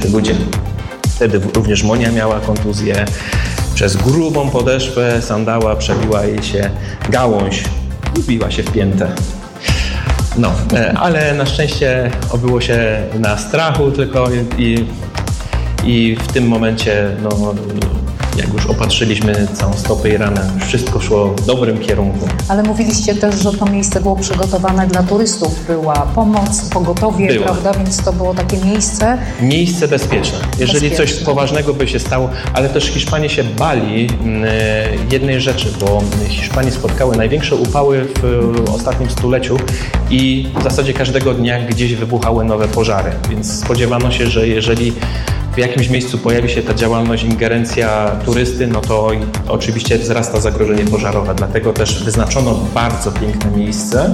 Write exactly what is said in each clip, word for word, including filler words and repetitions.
ludzie. Wtedy również Monia miała kontuzję. Przez grubą podeszwę sandała przebiła jej się gałąź i biła się w piętę. No, ale na szczęście obyło się na strachu tylko i, i w tym momencie, no, jak już opatrzyliśmy całą stopę i ranę, wszystko szło w dobrym kierunku. Ale mówiliście też, że to miejsce było przygotowane dla turystów. Była pomoc, pogotowie, Była. prawda? Więc to było takie miejsce... Miejsce bezpieczne. Jeżeli bezpieczne. coś poważnego by się stało, ale też Hiszpanie się bali jednej rzeczy, bo Hiszpanie spotkały największe upały w ostatnim stuleciu i w zasadzie każdego dnia gdzieś wybuchały nowe pożary, więc spodziewano się, że jeżeli w jakimś miejscu pojawi się ta działalność, ingerencja turysty, no to oczywiście wzrasta zagrożenie pożarowe. Dlatego też wyznaczono bardzo piękne miejsce,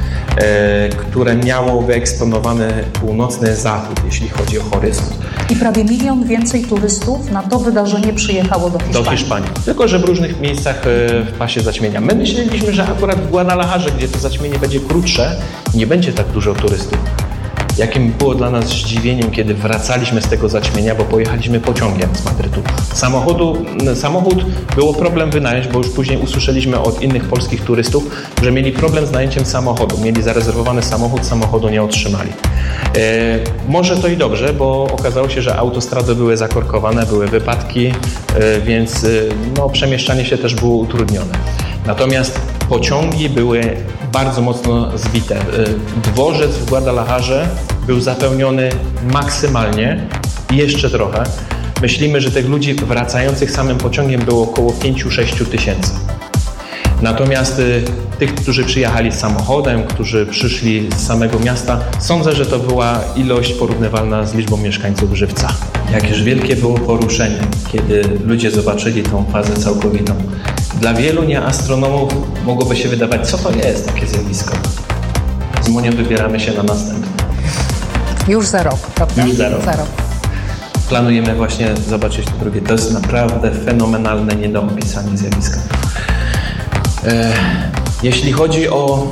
e, które miało wyeksponowany północny zachód, jeśli chodzi o horyzont. I prawie milion więcej turystów na to wydarzenie przyjechało do Hiszpanii. Do Hiszpanii. Tylko że w różnych miejscach w pasie zaćmienia. My myśleliśmy, że akurat w Guadalajarze, gdzie to zaćmienie będzie krótsze, nie będzie tak dużo turystów. Jakim było dla nas zdziwieniem, kiedy wracaliśmy z tego zaćmienia, bo pojechaliśmy pociągiem z Madrytu. Samochodu, samochód było problem wynająć, bo już później usłyszeliśmy od innych polskich turystów, że mieli problem z najęciem samochodu. Mieli zarezerwowany samochód, samochodu nie otrzymali. E, może to i dobrze, bo okazało się, że autostrady były zakorkowane, były wypadki, e, więc e, no, przemieszczanie się też było utrudnione. Natomiast pociągi były bardzo mocno zbite. Dworzec w Guadalajarze był zapełniony maksymalnie i jeszcze trochę. Myślimy, że tych ludzi wracających samym pociągiem było około pięć do sześciu tysięcy. Natomiast y, tych, którzy przyjechali samochodem, którzy przyszli z samego miasta, sądzę, że to była ilość porównywalna z liczbą mieszkańców Żywca. Jakież wielkie było poruszenie, kiedy ludzie zobaczyli tą fazę całkowitą. Dla wielu nieastronomów mogłoby się wydawać, co to jest takie zjawisko. Z Monią wybieramy się na następne. Już za rok, prawda? Już za rok. Za rok. Planujemy właśnie zobaczyć to drugie. To jest naprawdę fenomenalne, nie do opisania zjawiska. E, jeśli chodzi o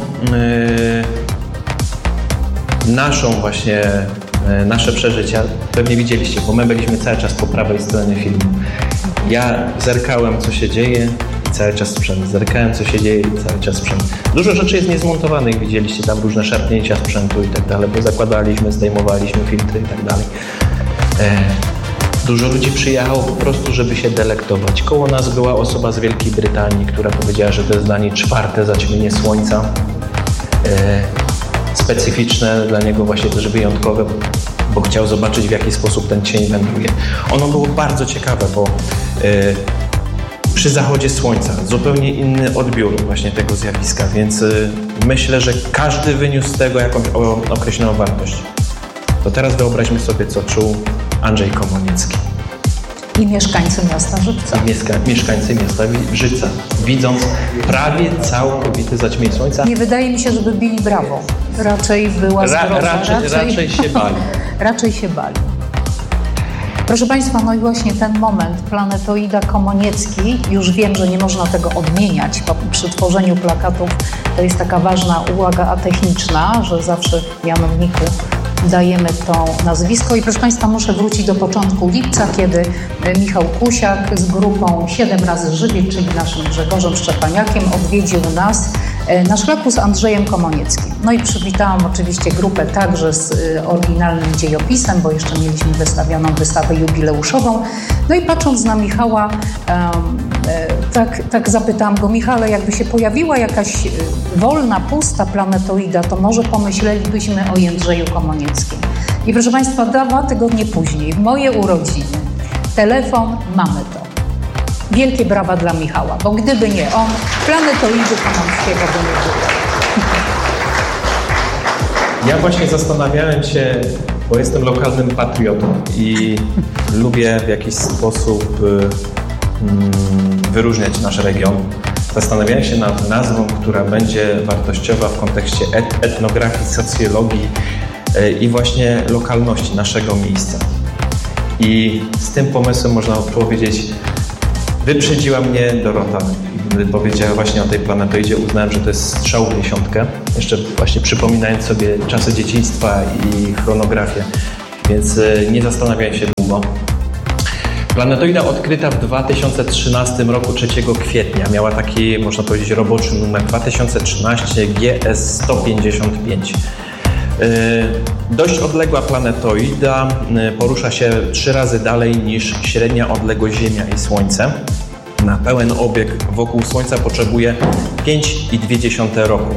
e, naszą właśnie, e, nasze przeżycia, pewnie widzieliście, bo my byliśmy cały czas po prawej stronie filmu. Ja zerkałem, co się dzieje i cały czas sprzęt. Zerkałem, co się dzieje i cały czas sprzęt. Dużo rzeczy jest niezmontowanych, widzieliście tam różne szarpnięcia sprzętu i tak dalej, bo zakładaliśmy, zdejmowaliśmy filtry i tak dalej. E, Dużo ludzi przyjechało po prostu, żeby się delektować. Koło nas była osoba z Wielkiej Brytanii, która powiedziała, że to jest dla niej czwarte zaćmienie słońca. E, specyficzne, dla niego właśnie też wyjątkowe, bo chciał zobaczyć, w jaki sposób ten cień wędruje. Ono było bardzo ciekawe, bo e, przy zachodzie słońca zupełnie inny odbiór właśnie tego zjawiska, więc e, myślę, że każdy wyniósł z tego jakąś o, określoną wartość. To teraz wyobraźmy sobie, co czuł Andrzej Komoniecki. I mieszkańcy miasta Żywca. I mieszka, mieszkańcy miasta Żywca, widząc prawie całkowite zaćmienie słońca. Nie wydaje mi się, żeby bili brawo. Raczej była Ra, zgroza. raczej, raczej, raczej się bali. raczej się bali. Proszę Państwa, no i właśnie ten moment, planetoida Komoniecki, już wiem, że nie można tego odmieniać przy tworzeniu plakatów. To jest taka ważna uwaga atechniczna, że zawsze w mianowniku dajemy to nazwisko. I proszę Państwa, muszę wrócić do początku lipca, kiedy Michał Kusiak z grupą siedem razy Żywiec, czyli naszym Grzegorzem Szczepaniakiem, odwiedził nas na szlaku z Andrzejem Komonieckim. No i przywitałam oczywiście grupę także z oryginalnym dziejopisem, bo jeszcze mieliśmy wystawioną wystawę jubileuszową. No i patrząc na Michała, um, tak, tak zapytałam go: Michale, jakby się pojawiła jakaś wolna, pusta planetoida, to może pomyślelibyśmy o Jędrzeju Komonieckim. I proszę Państwa, dwa tygodnie później, w moje urodziny, telefon, mamy to. Wielkie brawa dla Michała, bo gdyby nie on, planetoidy Komorskiego by nie było. Ja właśnie zastanawiałem się, bo jestem lokalnym patriotą i lubię w jakiś sposób mm, wyróżniać nasz region. Zastanawiałem się nad nazwą, która będzie wartościowa w kontekście et- etnografii, socjologii yy, i właśnie lokalności naszego miejsca. I z tym pomysłem można powiedzieć, wyprzedziła mnie Dorota. Gdy powiedziała właśnie o tej planetoidzie, uznałem, że to jest strzał w dziesiątkę. Jeszcze właśnie przypominając sobie czasy dzieciństwa i chronografię. Więc nie zastanawiałem się długo. Planetoida odkryta w dwa tysiące trzynastym roku, trzeciego kwietnia. Miała taki, można powiedzieć, roboczy numer dwa tysiące trzynaście G S sto pięćdziesiąt pięć. Dość odległa planetoida, porusza się trzy razy dalej niż średnia odległość Ziemia i Słońce. Na pełen obieg wokół Słońca potrzebuje pięć i dwie dziesiąte roku.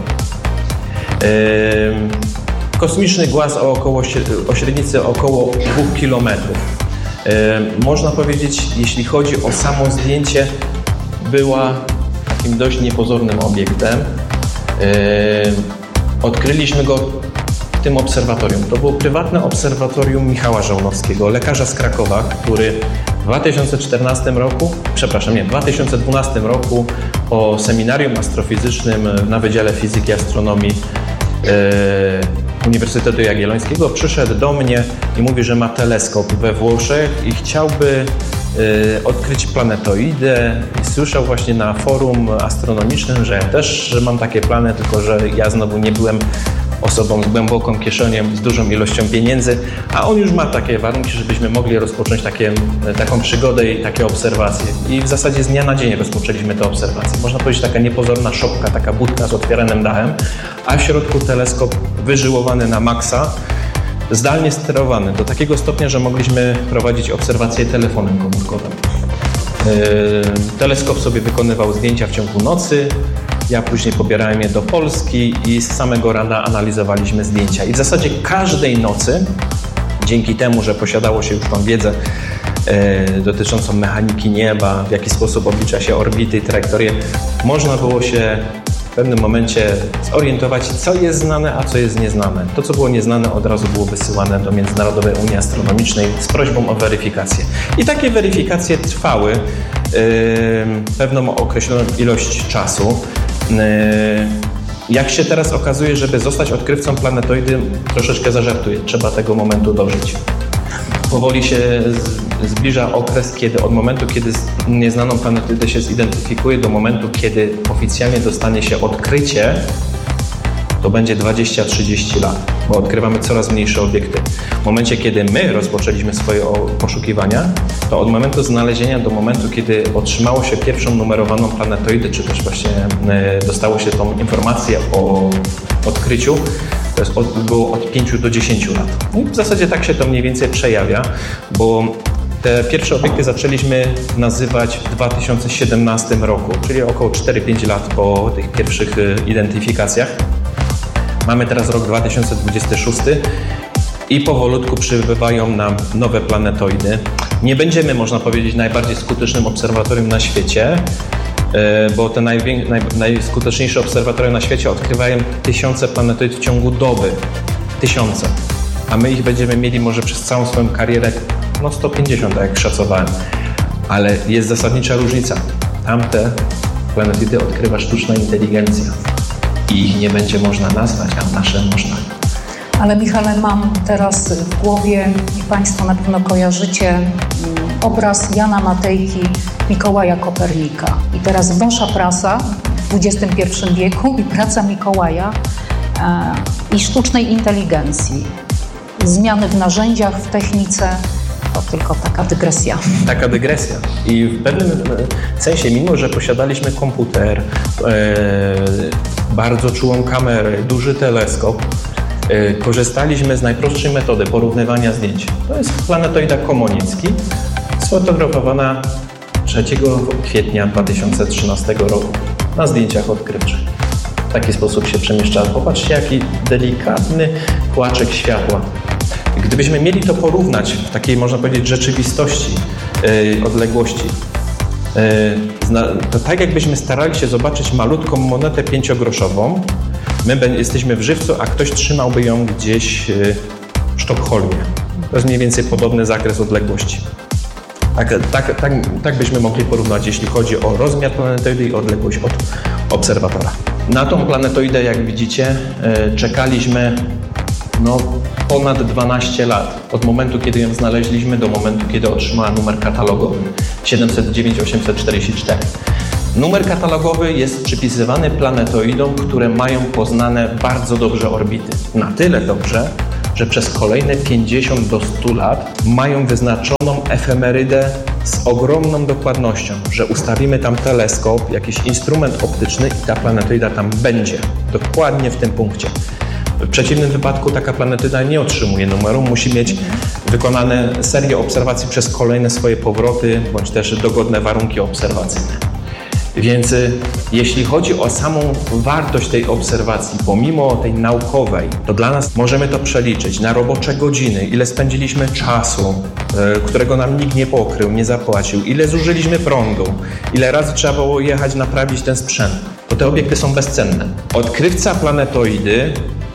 Kosmiczny głaz o, około, o średnicy około dwóch kilometrów. Można powiedzieć, jeśli chodzi o samo zdjęcie, była takim dość niepozornym obiektem. Odkryliśmy go w tym obserwatorium. To było prywatne obserwatorium Michała Żołnowskiego, lekarza z Krakowa, który w dwa tysiące czternastym roku, przepraszam, nie, w dwa tysiące dwunastym roku po seminarium astrofizycznym na Wydziale Fizyki i Astronomii Uniwersytetu Jagiellońskiego przyszedł do mnie i mówi, że ma teleskop we Włoszech i chciałby y, odkryć planetoidę. I słyszał właśnie na forum astronomicznym, że ja też że mam takie plany, tylko że ja znowu nie byłem osobą z głęboką kieszenią, z dużą ilością pieniędzy, a on już ma takie warunki, żebyśmy mogli rozpocząć takie, taką przygodę i takie obserwacje. I w zasadzie z dnia na dzień rozpoczęliśmy te obserwacje. Można powiedzieć, taka niepozorna szopka, taka budka z otwieranym dachem, a w środku teleskop wyżyłowany na maksa, zdalnie sterowany do takiego stopnia, że mogliśmy prowadzić obserwacje telefonem komórkowym. Yy, teleskop sobie wykonywał zdjęcia w ciągu nocy. Ja później pobierałem je do Polski i z samego rana analizowaliśmy zdjęcia. I w zasadzie każdej nocy, dzięki temu, że posiadało się już tą wiedzę e, dotyczącą mechaniki nieba, w jaki sposób oblicza się orbity i trajektorie, można było się w pewnym momencie zorientować, co jest znane, a co jest nieznane. To, co było nieznane, od razu było wysyłane do Międzynarodowej Unii Astronomicznej z prośbą o weryfikację. I takie weryfikacje trwały e, pewną określoną ilość czasu. Jak się teraz okazuje, żeby zostać odkrywcą planetoidy, troszeczkę zażartuję, trzeba tego momentu dożyć. Powoli się zbliża okres, kiedy od momentu, kiedy nieznaną planetoidę się zidentyfikuje, do momentu, kiedy oficjalnie dostanie się odkrycie, to będzie dwadzieścia trzydzieści lat, bo odkrywamy coraz mniejsze obiekty. W momencie, kiedy my rozpoczęliśmy swoje poszukiwania, to od momentu znalezienia do momentu, kiedy otrzymało się pierwszą numerowaną planetoidę, czy też właśnie dostało się tą informację o odkryciu, to jest od, było od pięciu do dziesięciu lat. I w zasadzie tak się to mniej więcej przejawia, bo te pierwsze obiekty zaczęliśmy nazywać w dwa tysiące siedemnastym roku, czyli około cztery pięć lat po tych pierwszych identyfikacjach. Mamy teraz rok dwa tysiące dwudziesty szósty i powolutku przybywają nam nowe planetoidy. Nie będziemy, można powiedzieć, najbardziej skutecznym obserwatorium na świecie, bo te najwię- naj- najskuteczniejsze obserwatoria na świecie odkrywają tysiące planetoid w ciągu doby. Tysiące. A my ich będziemy mieli może przez całą swoją karierę no sto pięćdziesiąt, tak jak szacowałem. Ale jest zasadnicza różnica. Tamte planetoidy odkrywa sztuczna inteligencja. I ich nie będzie można nazwać, a nasze można. Ale Michale, mam teraz w głowie, i Państwo na pewno kojarzycie, obraz Jana Matejki, Mikołaja Kopernika. I teraz Wasza praca w dwudziestym pierwszym wieku i praca Mikołaja e, i sztucznej inteligencji. Zmiany w narzędziach, w technice. To tylko taka dygresja. Taka dygresja. I w pewnym sensie, mimo że posiadaliśmy komputer, e, bardzo czułą kamerę, duży teleskop, e, korzystaliśmy z najprostszej metody porównywania zdjęć. To jest planetoida Komonicki, sfotografowana trzeciego kwietnia dwa tysiące trzynastego roku na zdjęciach odkrywczych. W taki sposób się przemieszcza. Popatrzcie, jaki delikatny płaczek światła. Gdybyśmy mieli to porównać w takiej, można powiedzieć, rzeczywistości, yy, odległości, yy, to tak jakbyśmy starali się zobaczyć malutką monetę pięciogroszową, my jesteśmy w żywcu, a ktoś trzymałby ją gdzieś yy, w Sztokholmie. To jest mniej więcej podobny zakres odległości. Tak, tak, tak, tak byśmy mogli porównać, jeśli chodzi o rozmiar planetoidy i odległość od obserwatora. Na tą planetoidę, jak widzicie, yy, czekaliśmy no, ponad dwanaście lat. Od momentu, kiedy ją znaleźliśmy, do momentu, kiedy otrzymała numer katalogowy siedemset dziewięć osiemset czterdzieści cztery. Numer katalogowy jest przypisywany planetoidom, które mają poznane bardzo dobrze orbity. Na tyle dobrze, że przez kolejne pięćdziesiąt do stu lat mają wyznaczoną efemerydę z ogromną dokładnością, że ustawimy tam teleskop, jakiś instrument optyczny i ta planetoida tam będzie, dokładnie w tym punkcie. W przeciwnym wypadku taka planetoida nie otrzymuje numeru, musi mieć wykonane serię obserwacji przez kolejne swoje powroty, bądź też dogodne warunki obserwacyjne. Więc jeśli chodzi o samą wartość tej obserwacji, pomimo tej naukowej, to dla nas możemy to przeliczyć na robocze godziny, ile spędziliśmy czasu, którego nam nikt nie pokrył, nie zapłacił, ile zużyliśmy prądu, ile razy trzeba było jechać, naprawić ten sprzęt, to te obiekty są bezcenne. Odkrywca planetoidy,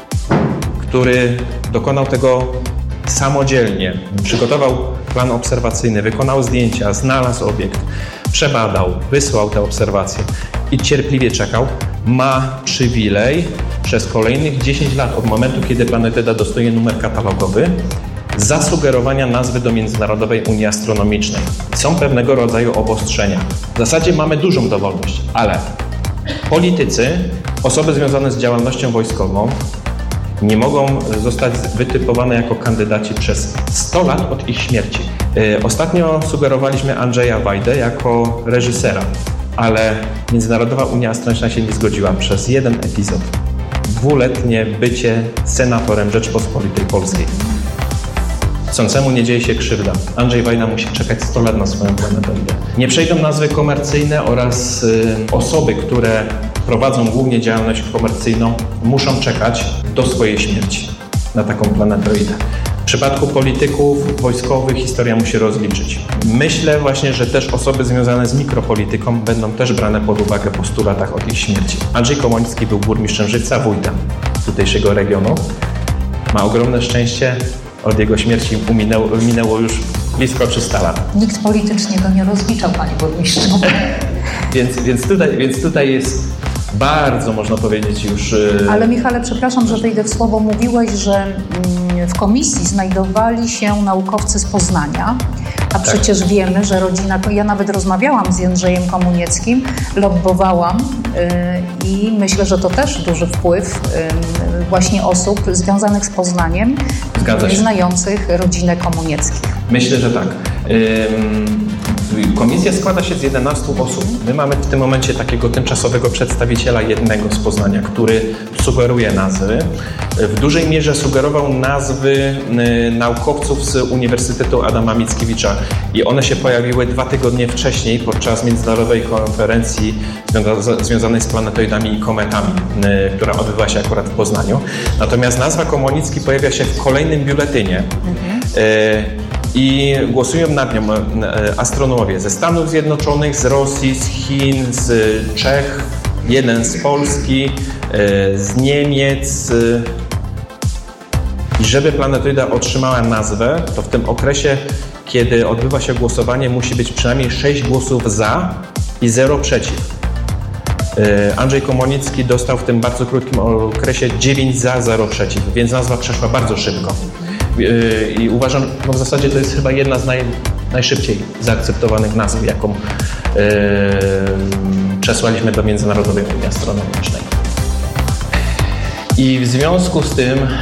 który dokonał tego samodzielnie, przygotował plan obserwacyjny, wykonał zdjęcia, znalazł obiekt, przebadał, wysłał te obserwacje i cierpliwie czekał, ma przywilej przez kolejnych dziesięć lat od momentu, kiedy planetoida dostaje numer katalogowy, zasugerowania nazwy do Międzynarodowej Unii Astronomicznej. Są pewnego rodzaju obostrzenia. W zasadzie mamy dużą dowolność, ale politycy, osoby związane z działalnością wojskową nie mogą zostać wytypowane jako kandydaci przez sto lat od ich śmierci. Ostatnio sugerowaliśmy Andrzeja Wajdę jako reżysera, ale Międzynarodowa Unia Astronomiczna się nie zgodziła przez jeden epizod. Dwuletnie bycie senatorem Rzeczpospolitej Polskiej. Chcącemu nie dzieje się krzywda. Andrzej Wajda musi czekać sto lat na swoją planetoidę. Nie przejdą nazwy komercyjne oraz y, osoby, które prowadzą głównie działalność komercyjną, muszą czekać do swojej śmierci na taką planetoidę. W przypadku polityków wojskowych historia musi rozliczyć. Myślę właśnie, że też osoby związane z mikropolityką będą też brane pod uwagę po stu latach od ich śmierci. Andrzej Komoński był burmistrzem Życa, wójtem tutejszego regionu. Ma ogromne szczęście. Od jego śmierci minęło, minęło już blisko trzysta lat. Nikt politycznie go nie rozliczał, panie burmistrzu. więc, więc, tutaj, więc tutaj jest bardzo, można powiedzieć, już... Ale Michale, przepraszam, że wejdę w słowo. Mówiłeś, że w komisji znajdowali się naukowcy z Poznania, a tak. Przecież wiemy, że rodzina... Ja nawet rozmawiałam z Jędrzejem Komunieckim, lobbowałam yy, i myślę, że to też duży wpływ yy, właśnie osób związanych z Poznaniem, Zgadza się. Znających rodzinę Komunieckich. Myślę, że tak. Yy, komisja składa się z jedenastu osób. My mamy w tym momencie takiego tymczasowego przedstawiciela jednego z Poznania, który sugeruje nazwy. W dużej mierze sugerował nazwy yy, naukowców z Uniwersytetu Adama Mickiewicza i one się pojawiły dwa tygodnie wcześniej podczas międzynarodowej konferencji związa- związanej z planetoidami i kometami, yy, która odbywa się akurat w Poznaniu. Natomiast nazwa Komonicki pojawia się w kolejnym biuletynie. Mhm. Yy, I głosują nad nią astronomowie ze Stanów Zjednoczonych, z Rosji, z Chin, z Czech, jeden z Polski, z Niemiec. I żeby planetoida otrzymała nazwę, to w tym okresie, kiedy odbywa się głosowanie, musi być przynajmniej sześć głosów za i zero przeciw. Andrzej Komonicki dostał w tym bardzo krótkim okresie dziewięć za, zero przeciw, więc nazwa przeszła bardzo szybko. I uważam, no w zasadzie to jest chyba jedna z naj, najszybciej zaakceptowanych nazw, jaką yy, przesłaliśmy do Międzynarodowej Unii Astronomicznej. I w związku z tym yy,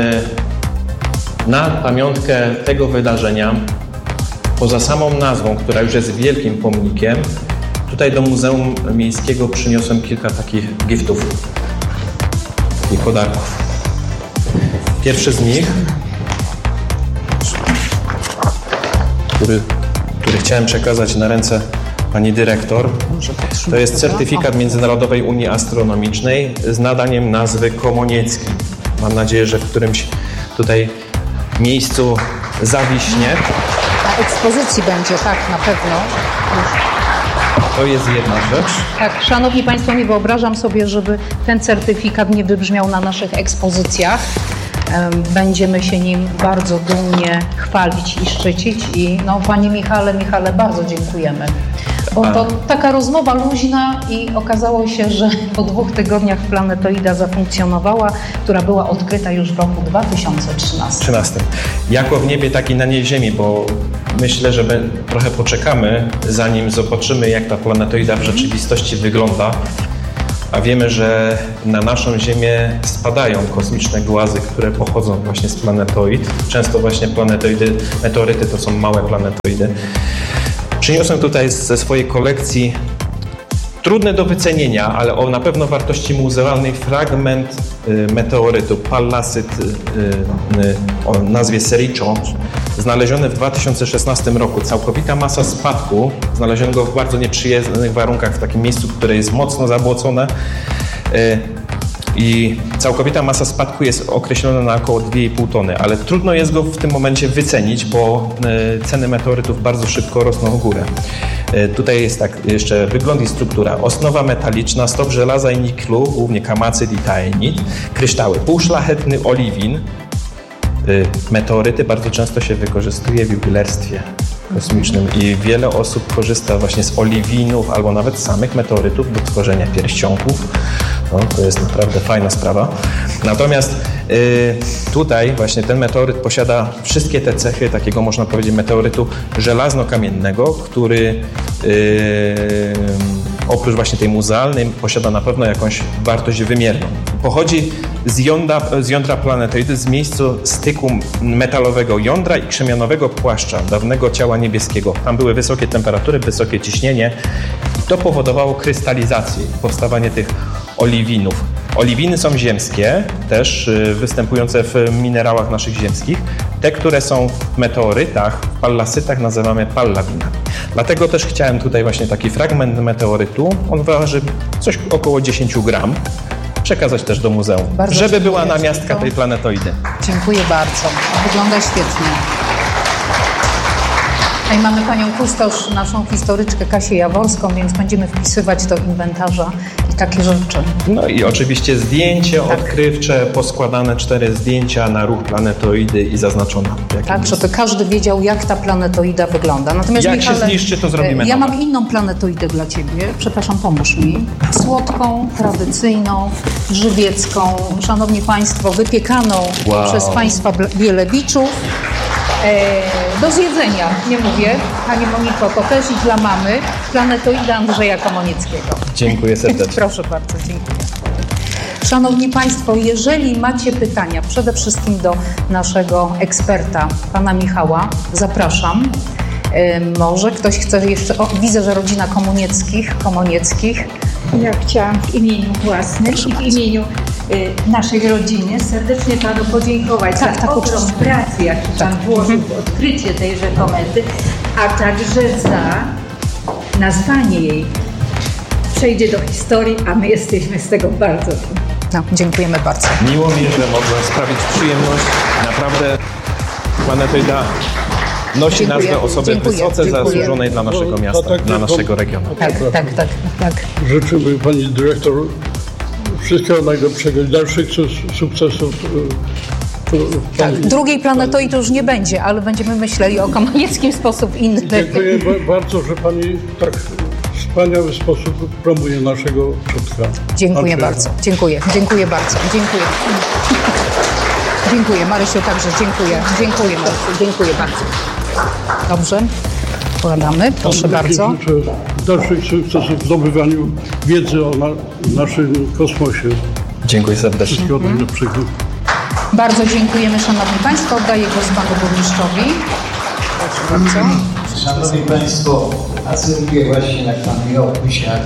na pamiątkę tego wydarzenia, poza samą nazwą, która już jest wielkim pomnikiem, tutaj do Muzeum Miejskiego przyniosłem kilka takich giftów, takich podarków. Pierwszy z nich, Który, który chciałem przekazać na ręce pani dyrektor. To jest certyfikat Międzynarodowej Unii Astronomicznej z nadaniem nazwy Komoniecki. Mam nadzieję, że w którymś tutaj miejscu zawiśnie. Na ekspozycji będzie, tak, na pewno. To jest jedna rzecz. Tak, szanowni państwo, nie wyobrażam sobie, żeby ten certyfikat nie wybrzmiał na naszych ekspozycjach. Będziemy się nim bardzo dumnie chwalić i szczycić. I no, panie Michale, Michale, bardzo dziękujemy. Bo to taka rozmowa luźna i okazało się, że po dwóch tygodniach planetoida zafunkcjonowała, która była odkryta już w roku dwa tysiące trzynastym. Jako w niebie, tak i na niej Ziemi, bo myślę, że trochę poczekamy, zanim zobaczymy, jak ta planetoida w rzeczywistości wygląda. a wiemy, że na naszą Ziemię spadają kosmiczne głazy, które pochodzą właśnie z planetoid. Często właśnie planetoidy, meteoryty to są małe planetoidy. Przyniosłem tutaj ze swojej kolekcji trudny do wycenienia, ale o na pewno wartości muzealnej fragment y, meteorytu Pallasyt y, y, o nazwie Sericho, znaleziony w dwa tysiące szesnastym roku. Całkowita masa spadku, znaleziono go w bardzo nieprzyjemnych warunkach, w takim miejscu, które jest mocno zabłocone. Y, I całkowita masa spadku jest określona na około dwie i pół tony, ale trudno jest go w tym momencie wycenić, bo y, ceny meteorytów bardzo szybko rosną w górę. Y, tutaj jest tak jeszcze wygląd i struktura. Osnowa metaliczna, stop żelaza i niklu, głównie kamacyt i taenit, kryształy, półszlachetny oliwin. Y, meteoryty bardzo często się wykorzystuje w jubilerstwie kosmicznym i wiele osób korzysta właśnie z oliwinów albo nawet samych meteorytów do tworzenia pierścionków. No, to jest naprawdę fajna sprawa. Natomiast y, tutaj właśnie ten meteoryt posiada wszystkie te cechy takiego, można powiedzieć, meteorytu żelazno-kamiennego, który y, oprócz właśnie tej muzealnej posiada na pewno jakąś wartość wymierną. Pochodzi z jądra, z jądra planetoidy, z miejsca styku metalowego jądra i krzemianowego płaszcza dawnego ciała niebieskiego. Tam były wysokie temperatury, wysokie ciśnienie i to powodowało krystalizację, powstawanie tych oliwinów. Oliwiny są ziemskie, też występujące w minerałach naszych ziemskich. Te, które są w meteorytach, w pallasytach nazywamy pallawinami. Dlatego też chciałem tutaj właśnie taki fragment meteorytu, on waży coś około dziesięć gram, przekazać też do muzeum, bardzo żeby była namiastka tej planetoidy. Dziękuję bardzo. Wygląda świetnie. I mamy panią kustosz, naszą historyczkę Kasię Jaworską, więc będziemy wpisywać do inwentarza i takie rzeczy. No i oczywiście zdjęcie tak. odkrywcze, poskładane cztery zdjęcia na ruch planetoidy i zaznaczona. Tak, żeby każdy wiedział, jak ta planetoida wygląda. Natomiast jak Michale, się zniszczy, to zrobimy Ja nowe. mam inną planetoidę dla ciebie. Przepraszam, pomóż mi. Słodką, tradycyjną, żywiecką, szanowni państwo, wypiekaną wow. przez państwa Bielebiczów. Do zjedzenia, nie mówię. Pani Moniko, to też i dla mamy. Planetoida Andrzeja Komonieckiego. Dziękuję serdecznie. Proszę bardzo, dziękuję. Szanowni Państwo, jeżeli macie pytania, przede wszystkim do naszego eksperta, pana Michała, zapraszam. Może ktoś chce jeszcze... O, widzę, że rodzina Komonieckich, Komonieckich. Ja chciałam w imieniu własnym i w imieniu y, naszej rodziny serdecznie Panu podziękować tak, za tak, ogrom oczywiście. pracy, jaki Pan tak. włożył w odkrycie tejże komety, a także za nazwanie jej. Przejdzie do historii, a my jesteśmy z tego bardzo dumni. No, dziękujemy bardzo. Miło mi, że mogłem sprawić przyjemność. Naprawdę planetoida nosi Dziękuję. nazwę osoby Dziękuję. wysoce Dziękuję. zasłużonej dla naszego No, miasta, tak, dla tak, naszego regionu. Tak, tak, tak, tak. Życzymy Pani Dyrektor wszystkiego najlepszego i dalszych su- sukcesów. e, w tak. Pani- Drugiej planetoidy już nie będzie, ale będziemy myśleli o Komonieckim w sposób inny. Dziękuję ba- bardzo, że Pani tak w wspaniały sposób promuje naszego przodka. Dziękuję Andrzeja. bardzo. Dziękuję. Dziękuję bardzo. Dziękuję. Dziękuję. Marysiu także dziękuję. Dziękuję Marysiu. Dziękuję bardzo. Dobrze. Wkładamy. Proszę bardzo. Życzę dalszych sukcesów w zdobywaniu wiedzy o na, naszym kosmosie. Dziękuję serdecznie. Wszystkiego najlepszego. Bardzo dziękujemy, Szanowni Państwo. Oddaję głos Panu Burmistrzowi. Proszę bardzo. Szanowni Państwo, acytuję właśnie jak Pan Michał Kusiak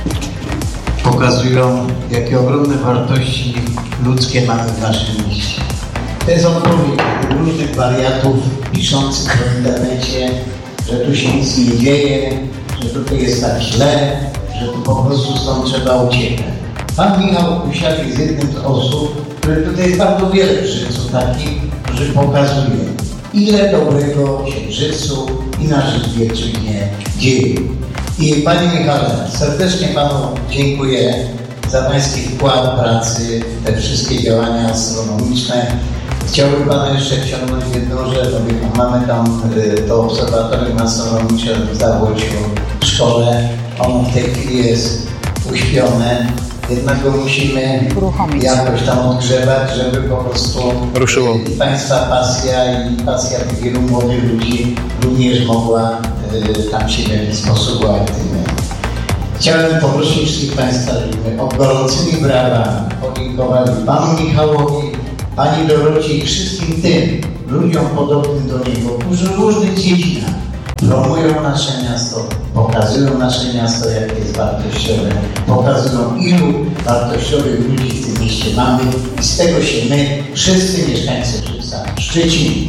pokazują, jakie ogromne wartości ludzkie mamy w naszym mieście. To jest odpowiedź różnych wariatów piszących w internecie, że tu się nic nie dzieje, że tutaj jest tak źle, że tu po prostu stąd trzeba uciekać. Pan Michał Kusiak jest jednym z osób, który tutaj jest bardzo wiele w życiu takich, którzy pokazuje, ile dobrego się w życiu i na Żywiecczyźnie dzieje. I Panie Michale, serdecznie Panu dziękuję za Pański wkład pracy w te wszystkie działania astronomiczne. Chciałbym Pana jeszcze wciągnąć w jedną rzecz, bo mamy tam to obserwatorium astronomiczne w Zawłociu w szkole. Ono w tej chwili jest uśpione, jednak go musimy Uruchomić. jakoś tam odgrzewać, żeby po prostu Ruszyło. i Państwa pasja i pasja tych wielu młodych ludzi również mogła y, tam się w jakiś sposób uaktywniać. Chciałem poprosić wszystkich Państwa, żebyśmy od gorącymi brawami podziękowali Panu Michałowi, Pani Dorocie i wszystkim tym ludziom podobnym do niego, którzy w różnych dziedzinach promują nasze miasto, pokazują nasze miasto, jakie jest wartościowe, pokazują, ilu wartościowych ludzi w tym mieście mamy i z tego się my, wszyscy mieszkańcy Szczecina.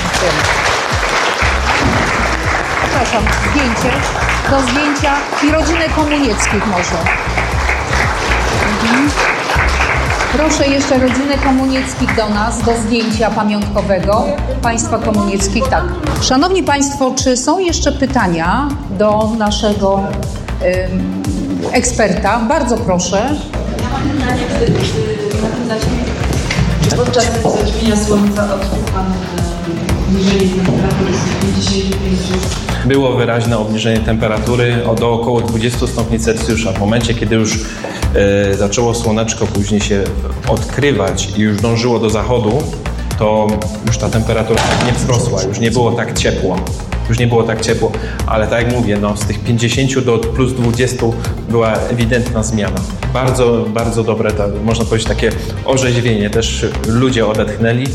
Przepraszam, zdjęcie. Do zdjęcia i rodziny Komunieckich może. Mhm. Proszę jeszcze rodzinę Komunieckich do nas, do zdjęcia pamiątkowego Państwa Komunieckich. Tak. Szanowni Państwo, czy są jeszcze pytania do naszego ym, eksperta? Bardzo proszę. Ja mam pytanie, czy, czy na tym zaćmieniu, podczas zaćmienia słońca odczuł Pan obniżenie temperatury z pięćdziesięciu pięciu? Było wyraźne obniżenie temperatury o do około dwudziestu stopni Celsjusza. W momencie, kiedy już e, zaczęło słoneczko później się odkrywać i już dążyło do zachodu, to już ta temperatura nie wzrosła, już nie było tak ciepło. Już nie było tak ciepło, ale tak jak mówię, no, z tych pięćdziesięciu do plus dwudziestu była ewidentna zmiana. Bardzo, bardzo dobre, ta, można powiedzieć, takie orzeźwienie. Też ludzie odetchnęli.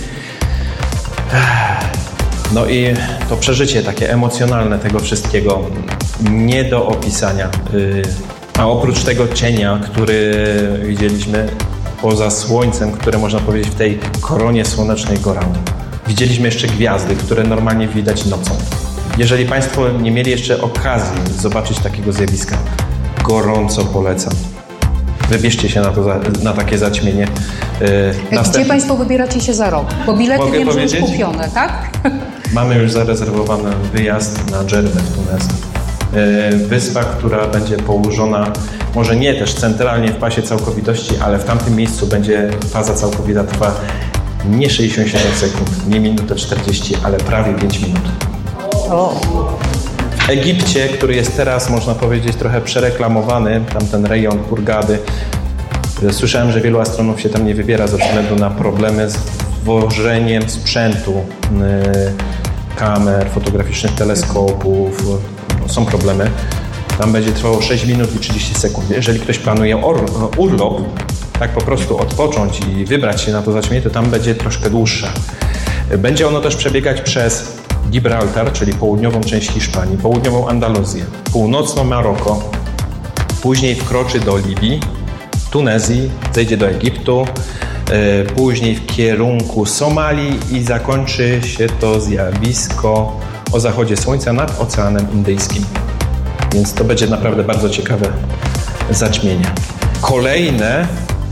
No i to przeżycie takie emocjonalne tego wszystkiego nie do opisania. A oprócz tego cienia, który widzieliśmy poza słońcem, które można powiedzieć w tej koronie słonecznej gorało, widzieliśmy jeszcze gwiazdy, które normalnie widać nocą. Jeżeli Państwo nie mieli jeszcze okazji zobaczyć takiego zjawiska, gorąco polecam. Wybierzcie się na, to, na takie zaćmienie. Gdzie Następny... Państwo wybieracie się za rok? Bo bilety Mogę wiem, powiedzieć? że już kupione, tak? Mamy już zarezerwowany wyjazd na Dżerbę w Tunezji. Wyspa, która będzie położona, może nie też centralnie w pasie całkowitości, ale w tamtym miejscu będzie faza całkowita, trwa nie sześćdziesiąt siedem sekund, nie minutę czterdzieści, ale prawie pięć minut. O. W Egipcie, który jest teraz, można powiedzieć, trochę przereklamowany, tamten rejon Hurgady, słyszałem, że wielu astronomów się tam nie wybiera ze względu na problemy z wwożeniem sprzętu, kamer fotograficznych, teleskopów. Są problemy. Tam będzie trwało sześć minut i trzydzieści sekund. Jeżeli ktoś planuje urlop, tak po prostu odpocząć i wybrać się na to zaćmienie, to tam będzie troszkę dłuższe. Będzie ono też przebiegać przez Gibraltar, czyli południową część Hiszpanii, południową Andaluzję, północną Maroko, później wkroczy do Libii, Tunezji, zejdzie do Egiptu, później w kierunku Somalii i zakończy się to zjawisko o zachodzie słońca nad Oceanem Indyjskim. Więc to będzie naprawdę bardzo ciekawe zaćmienie. Kolejne,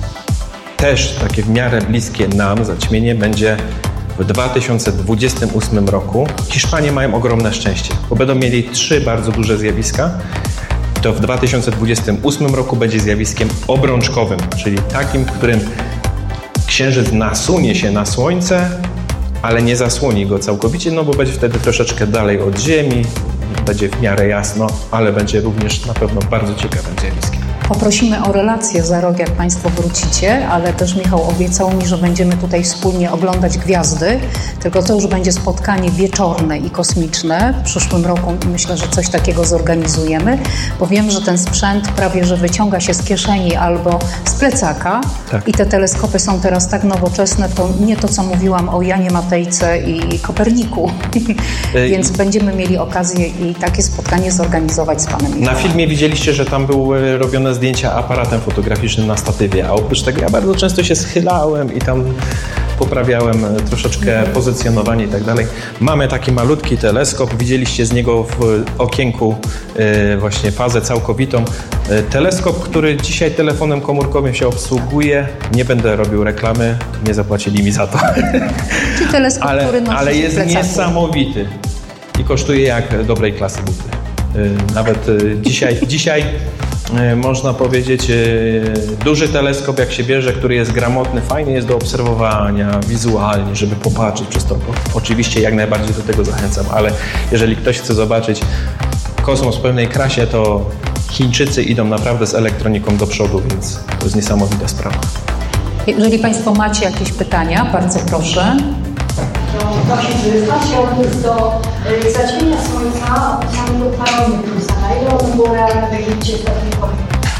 też takie w miarę bliskie nam zaćmienie będzie w dwa tysiące dwudziestym ósmym roku. Hiszpanie mają ogromne szczęście, bo będą mieli trzy bardzo duże zjawiska. To w dwa tysiące dwudziestym ósmym roku będzie zjawiskiem obrączkowym, czyli takim, w którym Księżyc nasunie się na Słońce, ale nie zasłoni go całkowicie, no bo będzie wtedy troszeczkę dalej od Ziemi, będzie w miarę jasno, ale będzie również na pewno bardzo ciekawym zjawiskiem. Poprosimy o relację za rok, jak Państwo wrócicie, ale też Michał obiecał mi, że będziemy tutaj wspólnie oglądać gwiazdy, tylko to już będzie spotkanie wieczorne i kosmiczne. W przyszłym roku myślę, że coś takiego zorganizujemy, bo wiem, że ten sprzęt prawie że wyciąga się z kieszeni albo z plecaka. Tak. I te teleskopy są teraz tak nowoczesne, to nie to, co mówiłam o Janie Matejce i Koperniku, więc będziemy mieli okazję i takie spotkanie zorganizować z Panem Michałem. Na filmie widzieliście, że tam były robione zdjęcia aparatem fotograficznym na statywie, a oprócz tego ja bardzo często się schylałem i tam poprawiałem troszeczkę pozycjonowanie i tak dalej. Mamy taki malutki teleskop, widzieliście z niego w okienku właśnie fazę całkowitą. Teleskop, który dzisiaj telefonem komórkowym się obsługuje. Nie będę robił reklamy, nie zapłacili mi za to. Czy teleskop, ale, który nosi ale jest niesamowity i kosztuje jak dobrej klasy buty. Nawet dzisiaj, dzisiaj można powiedzieć, duży teleskop, jak się bierze, który jest gramotny, fajny jest do obserwowania wizualnie, żeby popatrzeć przez to. Oczywiście jak najbardziej do tego zachęcam, ale jeżeli ktoś chce zobaczyć kosmos w pełnej krasie, to Chińczycy idą naprawdę z elektroniką do przodu, więc to jest niesamowita sprawa. Jeżeli Państwo macie jakieś pytania, bardzo proszę. To właśnie pan się odniósł do y, zaćmienia Słońca od samego Parametrusa. Na ile ono było realne w Egipcie w takim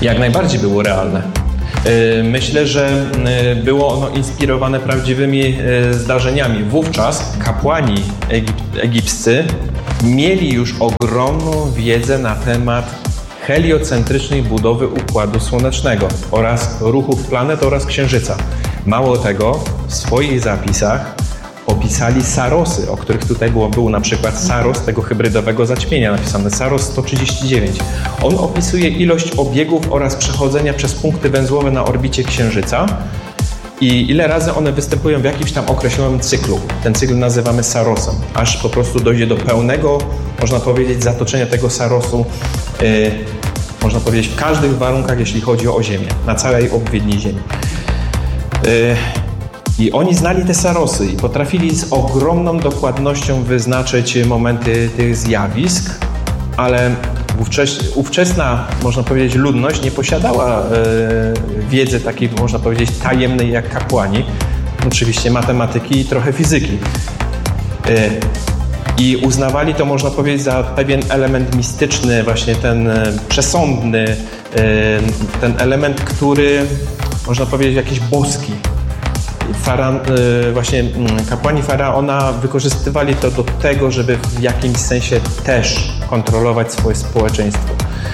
Jak najbardziej było realne. Myślę, że było ono inspirowane prawdziwymi zdarzeniami. Wówczas kapłani egip- egipscy mieli już ogromną wiedzę na temat heliocentrycznej budowy Układu Słonecznego oraz ruchów planet oraz Księżyca. Mało tego, w swoich zapisach opisali Sarosy, o których tutaj było, był na przykład Saros tego hybrydowego zaćmienia, napisane Saros sto trzydzieści dziewięć. On opisuje ilość obiegów oraz przechodzenia przez punkty węzłowe na orbicie Księżyca i ile razy one występują w jakimś tam określonym cyklu. Ten cykl nazywamy Sarosem, aż po prostu dojdzie do pełnego, można powiedzieć, zatoczenia tego Sarosu, yy, można powiedzieć, w każdych warunkach, jeśli chodzi o Ziemię, na całej obwiedni Ziemi. Yy, I oni znali te Sarosy i potrafili z ogromną dokładnością wyznaczyć momenty tych zjawisk, ale ówczes, ówczesna, można powiedzieć, ludność nie posiadała e, wiedzy takiej, można powiedzieć, tajemnej jak kapłani. Oczywiście matematyki i trochę fizyki. E, I uznawali to, można powiedzieć, za pewien element mistyczny, właśnie ten e, przesądny, e, ten element, który, można powiedzieć, jakiś boski. Fara, właśnie kapłani Faraona wykorzystywali to do tego, żeby w jakimś sensie też kontrolować swoje społeczeństwo.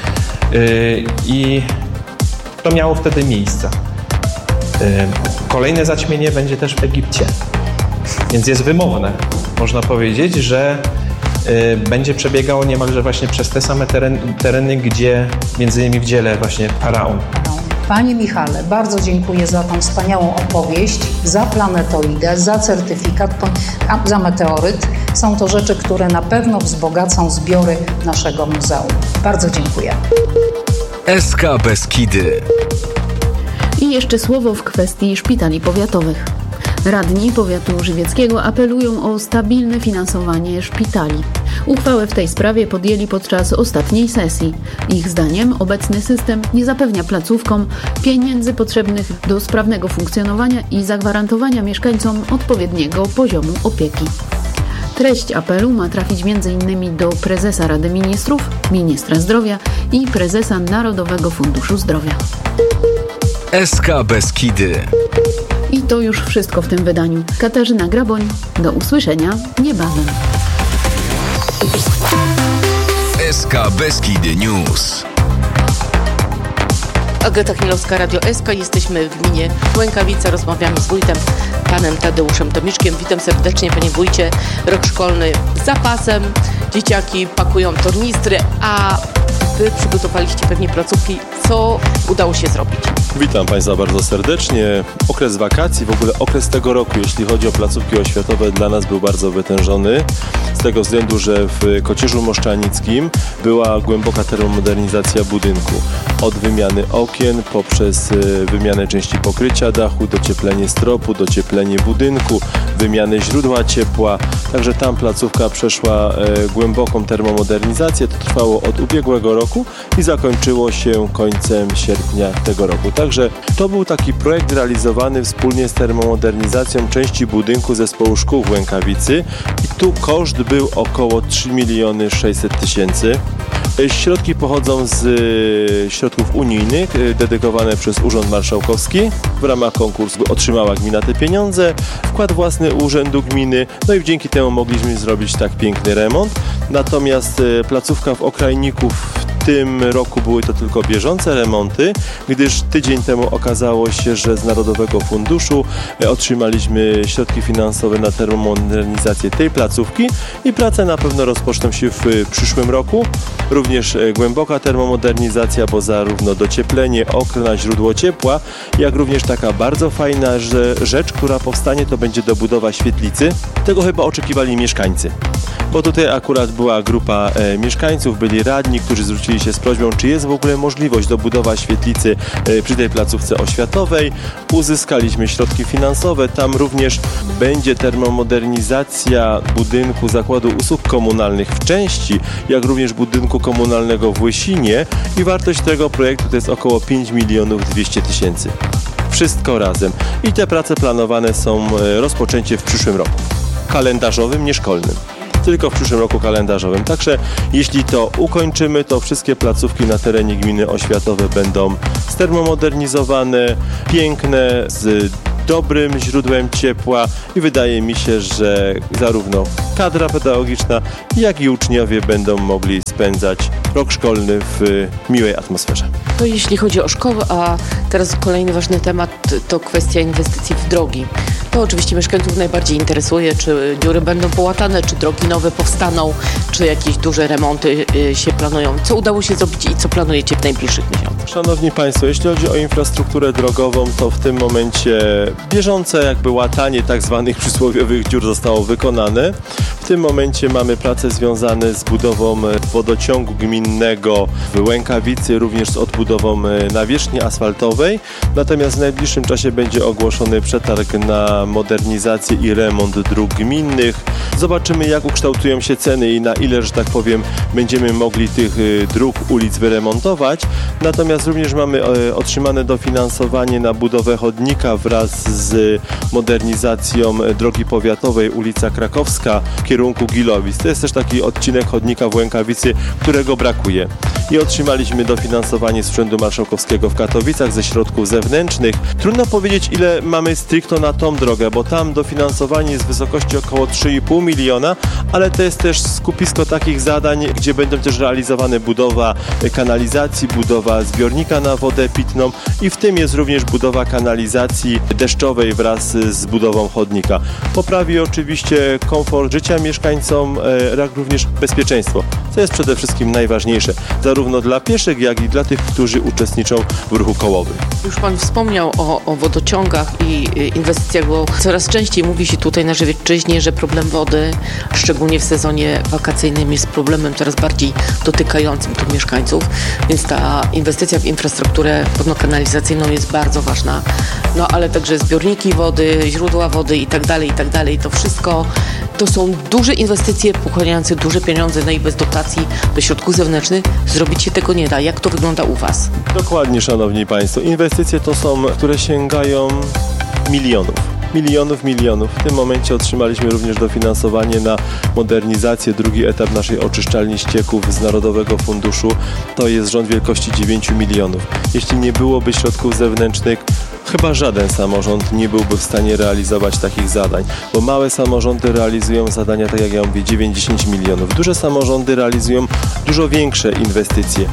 I to miało wtedy miejsce. Kolejne zaćmienie będzie też w Egipcie, więc jest wymowne. Można powiedzieć, że będzie przebiegało niemalże właśnie przez te same tereny, tereny, gdzie między innymi w dziele właśnie Faraon. Panie Michale, bardzo dziękuję za tą wspaniałą opowieść, za planetoidę, za certyfikat, za meteoryt. Są to rzeczy, które na pewno wzbogacą zbiory naszego muzeum. Bardzo dziękuję. S K Beskidy. I jeszcze słowo w kwestii szpitali powiatowych. Radni powiatu żywieckiego apelują o stabilne finansowanie szpitali. Uchwałę w tej sprawie podjęli podczas ostatniej sesji. Ich zdaniem obecny system nie zapewnia placówkom pieniędzy potrzebnych do sprawnego funkcjonowania i zagwarantowania mieszkańcom odpowiedniego poziomu opieki. Treść apelu ma trafić między innymi do prezesa Rady Ministrów, ministra zdrowia i prezesa Narodowego Funduszu Zdrowia. S K Beskidy. I to już wszystko w tym wydaniu. Katarzyna Graboń. Do usłyszenia niebawem. S K Beskidy News. Agata Chmielowska, Radio S K. Jesteśmy w gminie Łękawice. Rozmawiamy z wójtem, panem Tadeuszem Tomiczkiem. Witam serdecznie, panie wójcie. Rok szkolny z zapasem. Dzieciaki pakują tornistry, a wy przygotowaliście pewnie placówki. Co udało się zrobić? Witam Państwa bardzo serdecznie. Okres wakacji, w ogóle okres tego roku, jeśli chodzi o placówki oświatowe, dla nas był bardzo wytężony. Z tego względu, że w Kocierzu Moszczanickim była głęboka termomodernizacja budynku. Od wymiany okien, poprzez wymianę części pokrycia dachu, docieplenie stropu, docieplenie budynku, wymianę źródła ciepła. Także tam placówka przeszła głęboką termomodernizację. To trwało od ubiegłego roku i zakończyło się końcem sierpnia tego roku. Także to był taki projekt realizowany wspólnie z termomodernizacją części budynku Zespołu Szkół w Łękawicy i tu koszt był około trzy miliony sześćset tysięcy. Środki pochodzą z środków unijnych dedykowane przez Urząd Marszałkowski. W ramach konkursu otrzymała gmina te pieniądze, wkład własny urzędu gminy, no i dzięki temu mogliśmy zrobić tak piękny remont. Natomiast placówka w Okrajniku w tym roku były to tylko bieżące remonty, gdyż tydzień temu okazało się, że z Narodowego Funduszu otrzymaliśmy środki finansowe na termomodernizację tej placówki i prace na pewno rozpoczną się w przyszłym roku. Również głęboka termomodernizacja, bo zarówno docieplenie, okna, źródło ciepła, jak również taka bardzo fajna rzecz, która powstanie, to będzie dobudowa świetlicy. Tego chyba oczekiwali mieszkańcy. Bo tutaj akurat była grupa e, mieszkańców, byli radni, którzy zwrócili się z prośbą, czy jest w ogóle możliwość dobudowa świetlicy e, przy tej placówce oświatowej. Uzyskaliśmy środki finansowe, tam również będzie termomodernizacja budynku Zakładu Usług Komunalnych w części, jak również budynku komunalnego w Łysinie i wartość tego projektu to jest około pięć milionów dwieście tysięcy. Wszystko razem. I te prace planowane są e, rozpoczęcie w przyszłym roku. Kalendarzowym, nie szkolnym. tylko w przyszłym roku kalendarzowym. Także jeśli to ukończymy, to wszystkie placówki na terenie gminy oświatowe będą termomodernizowane, piękne, z dobrym źródłem ciepła i wydaje mi się, że zarówno kadra pedagogiczna, jak i uczniowie będą mogli spędzać rok szkolny w miłej atmosferze. To jeśli chodzi o szkołę, a teraz kolejny ważny temat to kwestia inwestycji w drogi. To oczywiście mieszkańców najbardziej interesuje, czy dziury będą połatane, czy drogi nowe powstaną, czy jakieś duże remonty się planują. Co udało się zrobić i co planujecie w najbliższych miesiącach? Szanowni Państwo, jeśli chodzi o infrastrukturę drogową, to w tym momencie bieżące jakby łatanie tak zwanych przysłowiowych dziur zostało wykonane. W tym momencie mamy prace związane z budową wodociągu gminnego w Łękawicy, również z odbudową nawierzchni asfaltowej. Natomiast w najbliższym czasie będzie ogłoszony przetarg na modernizację i remont dróg gminnych. Zobaczymy, jak ukształtują się ceny i na ile, że tak powiem, będziemy mogli tych dróg, ulic wyremontować. Natomiast również mamy otrzymane dofinansowanie na budowę chodnika wraz z modernizacją drogi powiatowej ulica Krakowska w kierunku Gilowic. To jest też taki odcinek chodnika w Łękawicy, którego brakuje. I otrzymaliśmy dofinansowanie z Urzędu Marszałkowskiego w Katowicach ze środków zewnętrznych. Trudno powiedzieć, ile mamy stricto na tą drogę, bo tam dofinansowanie jest w wysokości około trzy i pół miliona, ale to jest też skupisko takich zadań, gdzie będą też realizowane budowa kanalizacji, budowa zbiornika na wodę pitną i w tym jest również budowa kanalizacji deszczowej wraz z budową chodnika. Poprawi oczywiście komfort życia mieszkańcom, jak również bezpieczeństwo, co jest przede wszystkim najważniejsze, zarówno dla pieszych, jak i dla tych, którzy uczestniczą w ruchu kołowym. Już Pan wspomniał o, o wodociągach i inwestycjach, bo coraz częściej mówi się tutaj na Żywiecczyźnie, że problem wody, szczególnie w sezonie wakacyjnym, jest problemem coraz bardziej dotykającym tu mieszkańców, więc ta inwestycja w infrastrukturę wodno-kanalizacyjną jest bardzo ważna. No ale także zbiorniki wody, źródła wody i tak dalej, i tak dalej. To wszystko to są duże inwestycje pochłaniające duże pieniądze, no i bez dotacji do środków zewnętrznych zrobić się tego nie da. Jak to wygląda u Was? Dokładnie, Szanowni Państwo. Inwestycje to są, które sięgają milionów. Milionów, milionów. W tym momencie otrzymaliśmy również dofinansowanie na modernizację, drugi etap naszej oczyszczalni ścieków z Narodowego Funduszu. To jest rząd wielkości dziewięć milionów. Jeśli nie byłoby środków zewnętrznych, chyba żaden samorząd nie byłby w stanie realizować takich zadań, bo małe samorządy realizują zadania, tak jak ja mówię, dziewięć do dziesięciu milionów. Duże samorządy realizują dużo większe inwestycje.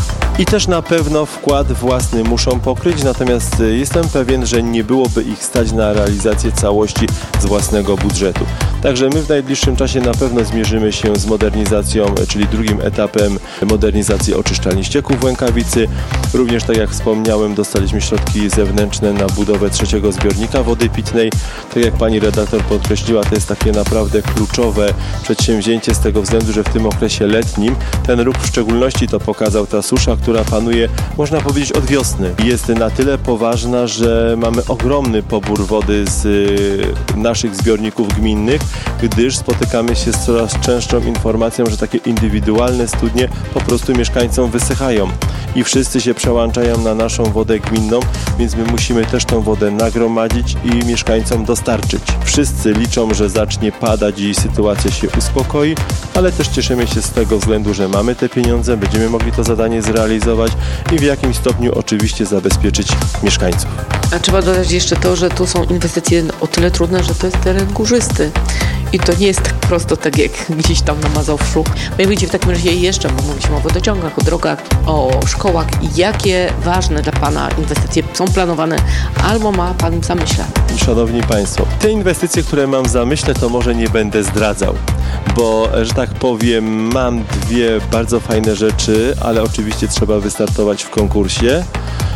I też na pewno wkład własny muszą pokryć, natomiast jestem pewien, że nie byłoby ich stać na realizację całości z własnego budżetu. Także my w najbliższym czasie na pewno zmierzymy się z modernizacją, czyli drugim etapem modernizacji oczyszczalni ścieków w Łękawicy. Również, tak jak wspomniałem, dostaliśmy środki zewnętrzne na budowę trzeciego zbiornika wody pitnej. Tak jak pani redaktor podkreśliła, to jest takie naprawdę kluczowe przedsięwzięcie z tego względu, że w tym okresie letnim ten ruch w szczególności to pokazał ta susza, która panuje, można powiedzieć, od wiosny. Jest na tyle poważna, że mamy ogromny pobór wody z naszych zbiorników gminnych, gdyż spotykamy się z coraz częstszą informacją, że takie indywidualne studnie po prostu mieszkańcom wysychają i wszyscy się przełączają na naszą wodę gminną, więc my musimy też tą wodę nagromadzić i mieszkańcom dostarczyć. Wszyscy liczą, że zacznie padać i sytuacja się uspokoi, ale też cieszymy się z tego względu, że mamy te pieniądze, będziemy mogli to zadanie zrealizować i w jakimś stopniu oczywiście zabezpieczyć mieszkańców. A trzeba dodać jeszcze to, że tu są inwestycje o tyle trudne, że to jest teren górzysty. I to nie jest tak prosto, tak jak gdzieś tam na Mazowszu. Mianowicie w takim razie jeszcze, bo mówiliśmy o wodociągach, o drogach, o szkołach. Jakie ważne dla Pana inwestycje są planowane albo ma Pan w zamyśle? Szanowni Państwo, te inwestycje, które mam w zamyśle, to może nie będę zdradzał, bo, że tak powiem, mam dwie bardzo fajne rzeczy, ale oczywiście trzeba wystartować w konkursie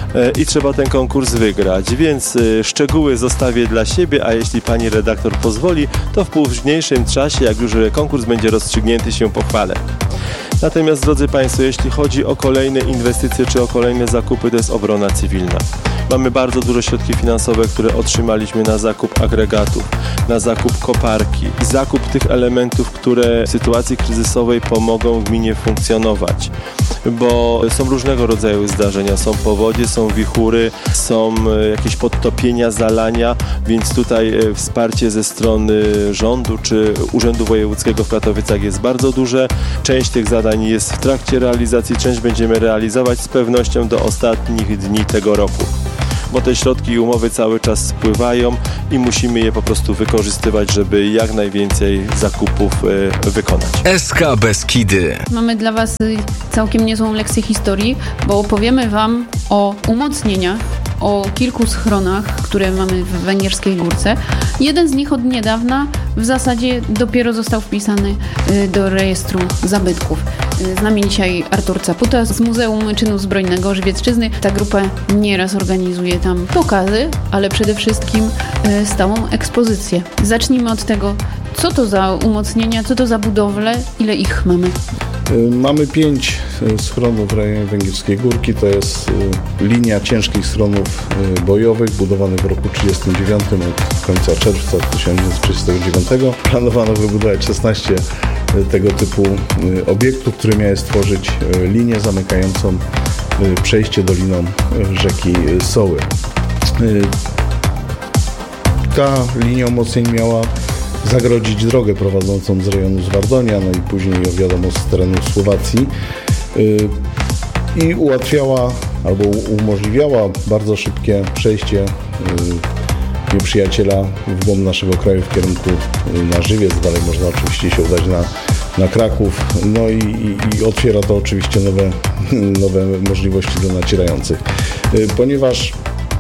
i trzeba ten konkurs wygrać, więc szczegóły zostawię dla siebie, a jeśli pani redaktor pozwoli, to w późniejszym czasie, jak już konkurs będzie rozstrzygnięty, się pochwalę. Natomiast, drodzy Państwo, jeśli chodzi o kolejne inwestycje czy o kolejne zakupy, to jest obrona cywilna. Mamy bardzo dużo środki finansowe, które otrzymaliśmy na zakup agregatów, na zakup koparki, zakup tych elementów, które w sytuacji kryzysowej pomogą gminie funkcjonować. bo są różnego rodzaju zdarzenia. Są powodzie, są wichury, są jakieś podtopienia, zalania, więc tutaj wsparcie ze strony rządu czy Urzędu Wojewódzkiego w Katowicach jest bardzo duże. Część tych zadań jest w trakcie realizacji, część będziemy realizować z pewnością do ostatnich dni tego roku, bo te środki i umowy cały czas spływają i musimy je po prostu wykorzystywać, żeby jak najwięcej zakupów y, wykonać. S K Beskidy. Mamy dla Was całkiem niezłą lekcję historii, bo opowiemy Wam o umocnieniach, o kilku schronach, które mamy w Węgierskiej Górce. Jeden z nich od niedawna w zasadzie dopiero został wpisany do rejestru zabytków. Z nami dzisiaj Artur Caputa z Muzeum Czynu Zbrojnego Żywiecczyzny. Ta grupa nieraz organizuje tam pokazy, ale przede wszystkim stałą ekspozycję. Zacznijmy od tego, co to za umocnienia, co to za budowle, ile ich mamy? Mamy pięć schronów w rejonie Węgierskiej Górki. To jest linia ciężkich schronów bojowych budowanych w roku trzydziestym dziewiątym od końca czerwca tysiąc dziewięćset trzydziestego dziewiątego. Planowano wybudować szesnaście tego typu obiektów, które miały stworzyć linię zamykającą przejście doliną rzeki Soły. Ta linia umocnień miała zagrodzić drogę prowadzącą z rejonu Zwardonia, no i później, wiadomo, z terenu Słowacji i ułatwiała albo umożliwiała bardzo szybkie przejście nieprzyjaciela w głąb naszego kraju w kierunku na Żywiec. Dalej można oczywiście się udać na, na Kraków, no i, i, i otwiera to oczywiście nowe, nowe możliwości dla nacierających. Ponieważ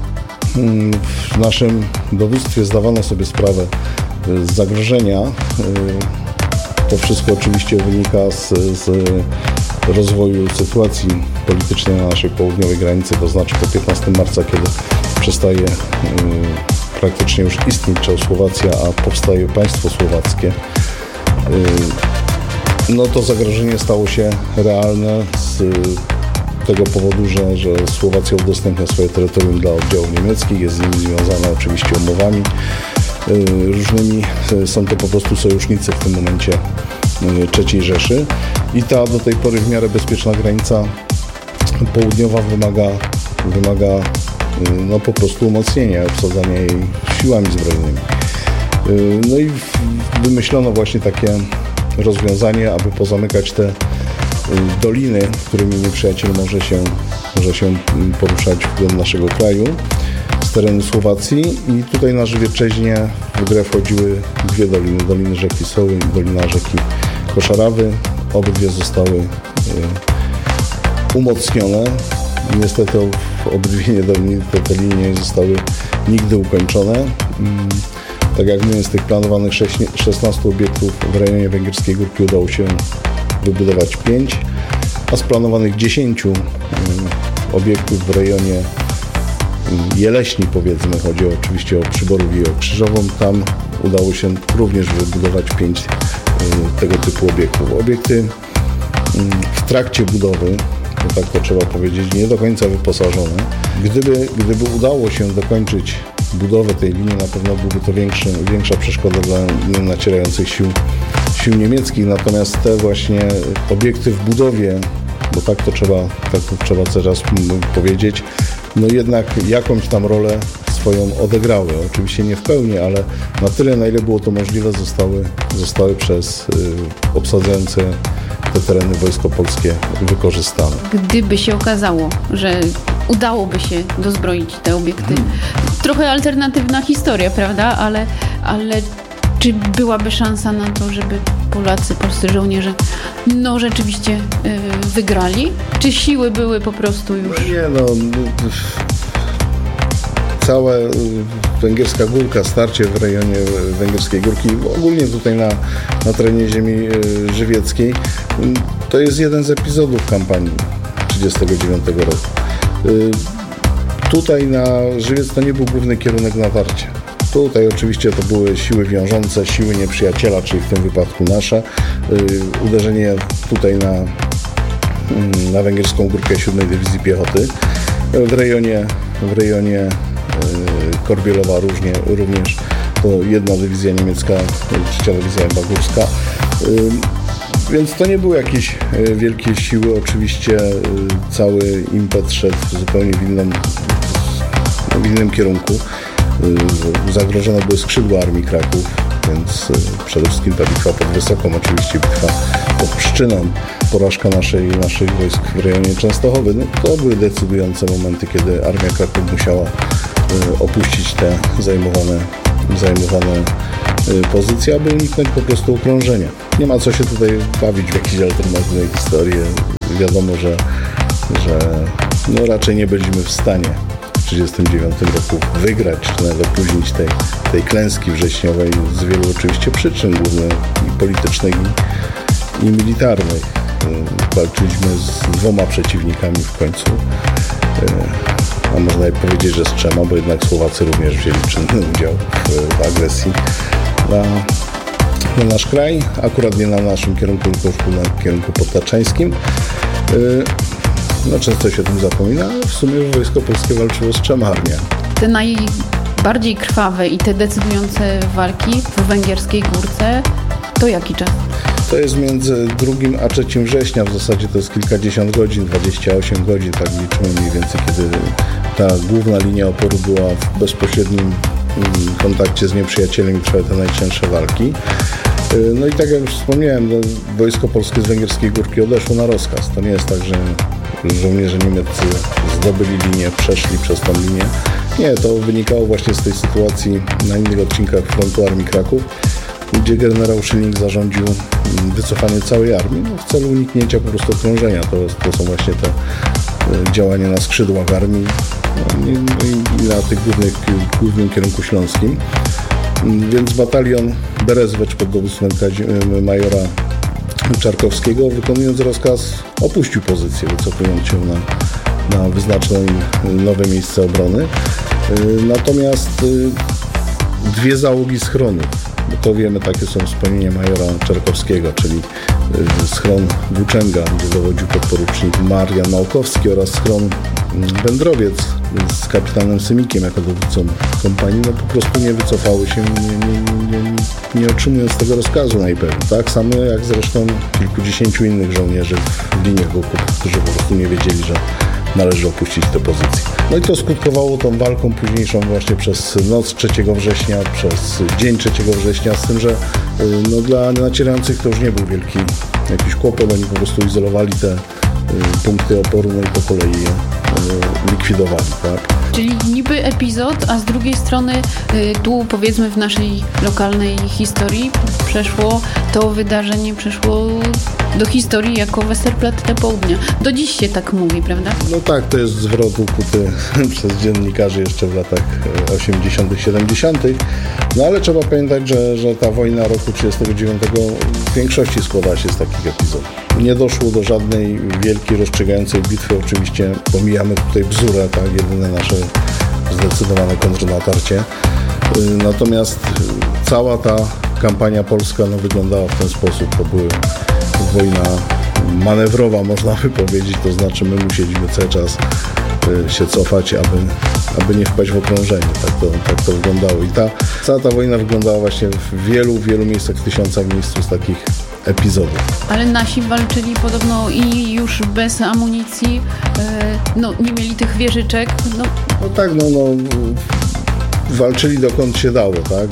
w naszym dowództwie zdawano sobie sprawę z zagrożenia. To wszystko oczywiście wynika z, z rozwoju sytuacji politycznej na naszej południowej granicy, to znaczy po piętnastego marca, kiedy przestaje praktycznie już istnieć Czechosłowacja, a powstaje państwo słowackie. No to zagrożenie stało się realne z tego powodu, że, że Słowacja udostępnia swoje terytorium dla oddziałów niemieckich, jest z nimi związana oczywiście umowami różnymi, są to po prostu sojusznicy w tym momencie trzeciej Rzeszy i ta do tej pory w miarę bezpieczna granica południowa wymaga, wymaga no po prostu umocnienia, obsadzania jej siłami zbrojnymi. No i wymyślono właśnie takie rozwiązanie, aby pozamykać te doliny, którymi nieprzyjaciel może się, może się poruszać w głąb naszego kraju z terenu Słowacji i tutaj na Żywiecczyźnie w grę wchodziły dwie doliny, doliny rzeki Soły i dolina rzeki Koszarawy. Obydwie zostały umocnione. Niestety obydwie doliny, te, te linie nie zostały nigdy ukończone. Tak jak mówię, z tych planowanych szesnastu obiektów w rejonie Węgierskiej Górki udało się wybudować pięć, a z planowanych dziesięciu obiektów w rejonie Jeleśni, powiedzmy, chodzi oczywiście o Przyborów i o Krzyżową, tam udało się również wybudować pięć tego typu obiektów. Obiekty w trakcie budowy, tak to trzeba powiedzieć, nie do końca wyposażone. Gdyby, gdyby udało się dokończyć budowę tej linii, na pewno byłby to większy, większa przeszkoda dla nacierających sił, sił niemieckich, natomiast te właśnie obiekty w budowie, bo tak to trzeba, tak to trzeba teraz powiedzieć, no jednak jakąś tam rolę swoją odegrały. Oczywiście nie w pełni, ale na tyle, na ile było to możliwe, zostały, zostały przez y, obsadzające te tereny Wojsko Polskie wykorzystane. Gdyby się okazało, że udałoby się dozbroić te obiekty, hmm. trochę alternatywna historia, prawda? Ale, ale czy byłaby szansa na to, żeby Polacy, polscy żołnierze no rzeczywiście yy, wygrali? Czy siły były po prostu już... No nie, no... Cała Węgierska Górka, starcie w rejonie Węgierskiej Górki, ogólnie tutaj na, na terenie ziemi żywieckiej, to jest jeden z epizodów kampanii trzydziestego dziewiątego roku. Tutaj na Żywiec to nie był główny kierunek natarcia. Tutaj oczywiście to były siły wiążące, siły nieprzyjaciela, czyli w tym wypadku nasze. Uderzenie tutaj na, na Węgierską Górkę siódmej Dywizji Piechoty. W rejonie, w rejonie Korbielowa różnie, również to jedna dywizja niemiecka, trzecia dywizja bagórska. Więc to nie były jakieś wielkie siły. Oczywiście cały impet szedł zupełnie w, inną, w innym kierunku. Zagrożone były skrzydła Armii Kraków, więc przede wszystkim ta bitwa pod Wysoką, oczywiście bitwa pod Pszczyną, porażka naszej, naszych wojsk w rejonie Częstochowy. No, to były decydujące momenty, kiedy Armia Kraków musiała opuścić te zajmowane, zajmowane pozycje, aby uniknąć po prostu okrążenia. Nie ma co się tutaj bawić w jakieś alternatywne historie. Wiadomo, że, że no raczej nie będziemy w stanie w tysiąc dziewięćset trzydziestym dziewiątym roku wygrać, czy nawet opóźnić tej, tej klęski wrześniowej z wielu oczywiście przyczyn, głównie i politycznych, i, i militarnych. Walczyliśmy z dwoma przeciwnikami w końcu. A można powiedzieć, że z trzema, bo jednak Słowacy również wzięli czynny udział w, w agresji na, na nasz kraj, akurat nie na naszym kierunku, tylko na kierunku podtaczańskim. No często się o tym zapomina, ale w sumie Wojsko Polskie walczyło z trzema armiami. Te najbardziej krwawe i te decydujące walki w Węgierskiej Górce, to jaki czas? To jest między drugim a trzecim września, w zasadzie to jest kilkadziesiąt godzin, dwadzieścia osiem godzin, tak liczymy mniej więcej, kiedy ta główna linia oporu była w bezpośrednim kontakcie z nieprzyjacielem i trwały te najcięższe walki. No i tak jak już wspomniałem, no, Wojsko Polskie z Węgierskiej Górki odeszło na rozkaz. To nie jest tak, że żołnierze niemieccy zdobyli linię, przeszli przez tą linię. Nie, to wynikało właśnie z tej sytuacji na innych odcinkach frontu Armii Kraków, gdzie generał Schilling zarządził wycofanie całej armii no, w celu uniknięcia po prostu okrążenia. To, to są właśnie te działania na skrzydłach armii no, i, i na tych głównych, głównym kierunku śląskim. Więc batalion Berezwecz pod dowództwem majora Czarkowskiego, wykonując rozkaz, opuścił pozycję, wycofując się na, na wyznaczone im nowe miejsce obrony. Natomiast dwie załogi schronów, bo to wiemy, takie są wspomnienia majora Czarkowskiego, czyli schron Włóczęga, gdzie dowodził podporucznik Marian Małkowski, oraz schron Wędrowiec z kapitanem Symikiem jako dowódcą kompanii, no po prostu nie wycofały się, nie, nie, nie, nie otrzymując tego rozkazu najpewniej. Tak samo jak zresztą kilkudziesięciu innych żołnierzy w liniach okupów, którzy po prostu nie wiedzieli, że należy opuścić te pozycje. No i to skutkowało tą walką późniejszą właśnie przez noc trzeciego września, przez dzień trzeciego września, z tym, że no, dla nacierających to już nie był wielki jakiś kłopot, oni po prostu izolowali te punkty oporu, no i po kolei je likwidowali, tak? Czyli niby epizod, a z drugiej strony tu powiedzmy w naszej lokalnej historii przeszło to wydarzenie, przeszło do historii jako Westerplatte Południa. Do dziś się tak mówi, prawda? No tak, to jest zwrot ukuty przez dziennikarzy jeszcze w latach osiemdziesiątych, siedemdziesiątych. No ale trzeba pamiętać, że, że ta wojna roku trzydziestego dziewiątego w większości składała się z takich epizodów. Nie doszło do żadnej wielkiej, rozstrzygającej bitwy. Oczywiście pomijamy tutaj Bzurę, tak, jedyne nasze zdecydowane kontrnatarcie. Natomiast cała ta kampania polska no, wyglądała w ten sposób. To była wojna manewrowa, można by powiedzieć, to znaczy my musieliśmy cały czas się cofać, aby, aby nie wpaść w okrążenie. Tak to, tak to wyglądało. I ta, cała ta wojna wyglądała właśnie w wielu, wielu miejscach, w tysiącach miejsc z takich epizodów. Ale nasi walczyli podobno i już bez amunicji, no nie mieli tych wieżyczek. No, no tak, no, no walczyli dokąd się dało, tak?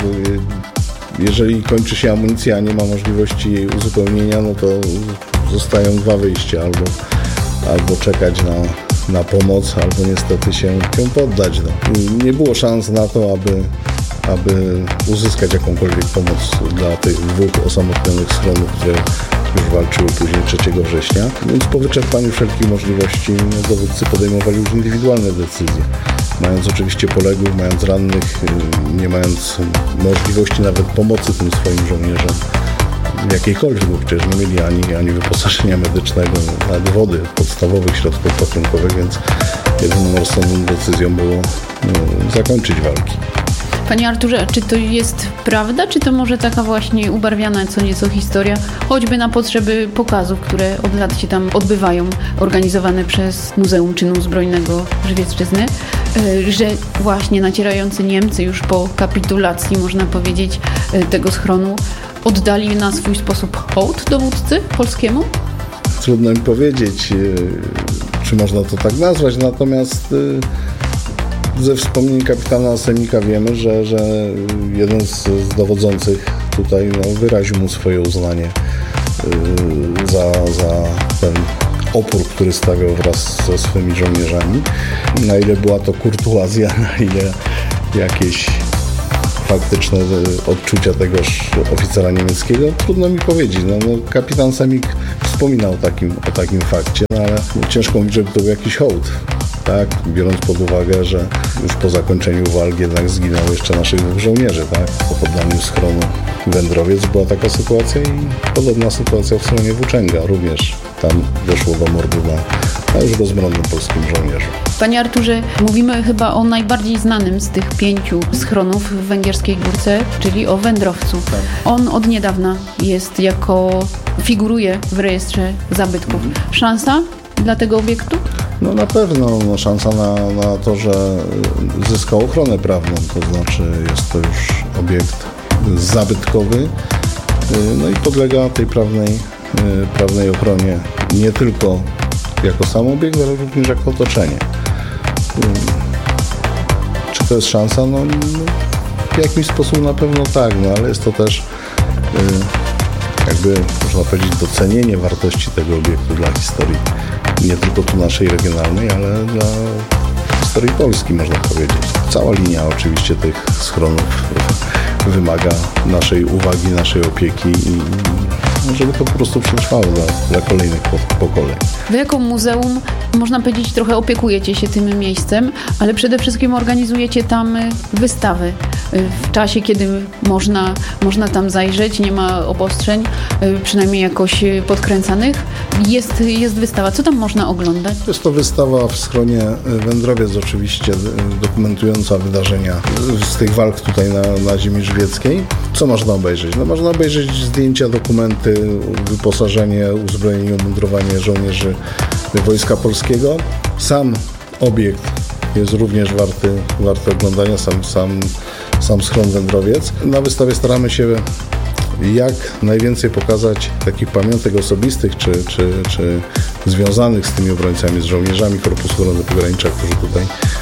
Jeżeli kończy się amunicja, a nie ma możliwości jej uzupełnienia, no to zostają dwa wyjścia. Albo, albo czekać na, na pomoc, albo niestety się, się poddać. No. Nie było szans na to, aby, aby uzyskać jakąkolwiek pomoc dla tych dwóch osamotnionych schronów, które już walczyły później trzeciego września. Więc po wyczerpaniu wszelkich możliwości no, dowódcy podejmowali już indywidualne decyzje. Mając oczywiście poległych, mając rannych, nie mając możliwości nawet pomocy tym swoim żołnierzom jakiejkolwiek, bo przecież nie mieli ani, ani wyposażenia medycznego, nawet wody, podstawowych środków potrunkowych, więc jedyną rozsądną decyzją było no, zakończyć walki. Panie Arturze, czy to jest prawda, czy to może taka właśnie ubarwiana co nieco historia, choćby na potrzeby pokazów, które od lat się tam odbywają, organizowane przez Muzeum Czynu Zbrojnego Żywiecczyzny, że właśnie nacierający Niemcy już po kapitulacji, można powiedzieć, tego schronu oddali na swój sposób hołd dowódcy polskiemu? Trudno mi powiedzieć, czy można to tak nazwać, natomiast ze wspomnień kapitana Semika wiemy, że, że jeden z, z dowodzących tutaj no, wyraził mu swoje uznanie za, za ten opór, który stawiał wraz ze swymi żołnierzami. Na ile była to kurtuazja, na ile jakieś faktyczne odczucia tegoż oficera niemieckiego, trudno mi powiedzieć. No, no, kapitan Semik wspominał o takim, o takim fakcie, no, ale ciężko mi, żeby to był jakiś hołd. Tak, biorąc pod uwagę, że już po zakończeniu walk jednak zginęło jeszcze naszych dwóch żołnierzy, tak? Po poddaniu schronu Wędrowiec była taka sytuacja i podobna sytuacja w stronie Włóczęga. Również tam doszło do mordu na, na już bezbronnym polskim żołnierzu. Panie Arturze, mówimy chyba o najbardziej znanym z tych pięciu schronów w Węgierskiej Górce, czyli o Wędrowcu. Tak. On od niedawna jest jako, figuruje w rejestrze zabytków. Szansa dla tego obiektu? No na pewno no, szansa na, na to, że zyskał ochronę prawną, to znaczy jest to już obiekt zabytkowy, no i podlega tej prawnej, prawnej ochronie nie tylko jako sam obiekt, ale również jako otoczenie. Czy to jest szansa? No, no w jakimś sposób na pewno tak, no ale jest to też jakby, można powiedzieć, docenienie wartości tego obiektu dla historii. Nie tylko tu naszej regionalnej, ale dla historii Polski, można powiedzieć. Cała linia oczywiście tych schronów wymaga naszej uwagi, naszej opieki i żeby to po prostu przetrwało dla, dla kolejnych pokoleń. Wy jako muzeum, można powiedzieć, trochę opiekujecie się tym miejscem, ale przede wszystkim organizujecie tam wystawy. W czasie, kiedy można, można tam zajrzeć, nie ma obostrzeń, przynajmniej jakoś podkręcanych. Jest, jest wystawa. Co tam można oglądać? Jest to wystawa w schronie Wędrowiec oczywiście, dokumentująca wydarzenia z tych walk tutaj na, na ziemi żywieckiej. Co można obejrzeć? No można obejrzeć zdjęcia, dokumenty, wyposażenie, uzbrojenie, umundurowanie żołnierzy Wojska Polskiego. Sam obiekt jest również warty, warty oglądania, sam, sam, sam schron Wędrowiec. Na wystawie staramy się jak najwięcej pokazać takich pamiątek osobistych, czy, czy, czy związanych z tymi obrońcami, z żołnierzami Korpusu Obrony Pogranicza, którzy tutaj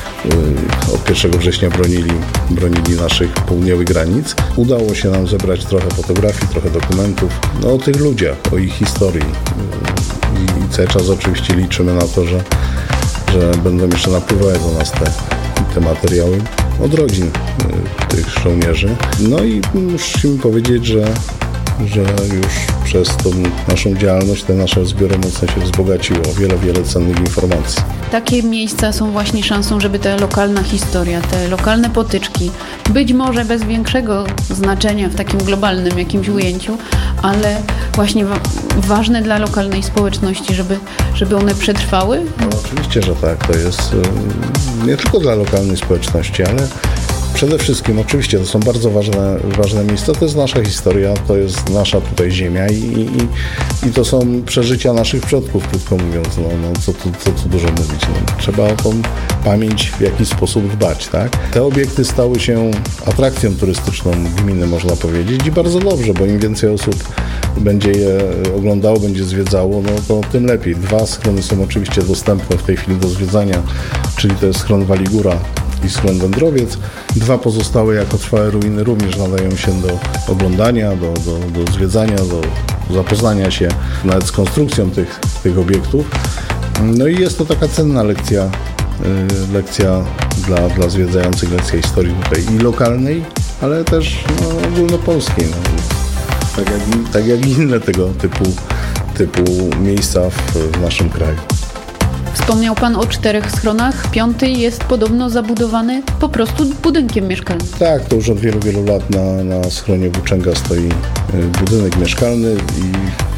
od pierwszego września bronili, bronili naszych południowych granic. Udało się nam zebrać trochę fotografii, trochę dokumentów no, o tych ludziach, o ich historii. I, i cały czas oczywiście liczymy na to, że, że będą jeszcze napływały do nas te, te materiały od rodzin tych żołnierzy. No i musimy powiedzieć, że, że już przez tą naszą działalność te nasze zbiory mocno się wzbogaciło o wiele, wiele cennych informacji. Takie miejsca są właśnie szansą, żeby ta lokalna historia, te lokalne potyczki, być może bez większego znaczenia w takim globalnym jakimś ujęciu, ale właśnie wa- ważne dla lokalnej społeczności, żeby, żeby one przetrwały? No, oczywiście, że tak. To jest y, nie tylko dla lokalnej społeczności, ale przede wszystkim, oczywiście, to są bardzo ważne, ważne miejsca, to jest nasza historia, to jest nasza tutaj ziemia i, i, i to są przeżycia naszych przodków, krótko mówiąc, no, no co, tu, co tu dużo mówić. No, trzeba o tą pamięć w jakiś sposób dbać, tak? Te obiekty stały się atrakcją turystyczną gminy, można powiedzieć i bardzo dobrze, bo im więcej osób będzie je oglądało, będzie zwiedzało, no to tym lepiej. Dwa schrony są oczywiście dostępne w tej chwili do zwiedzania, czyli to jest schron Waligóra i schron Wędrowiec. Dwa pozostałe jako trwałe ruiny również nadają się do oglądania, do, do, do zwiedzania, do zapoznania się nawet z konstrukcją tych, tych obiektów. No i jest to taka cenna lekcja, yy, lekcja dla, dla zwiedzających, lekcja historii tutaj i lokalnej, ale też no, ogólnopolskiej. No. Tak, jak, tak jak inne tego typu, typu miejsca w, w naszym kraju. Wspomniał Pan o czterech schronach. Piąty jest podobno zabudowany po prostu budynkiem mieszkalnym. Tak, to już od wielu, wielu lat na, na schronie Włóczęga stoi budynek mieszkalny i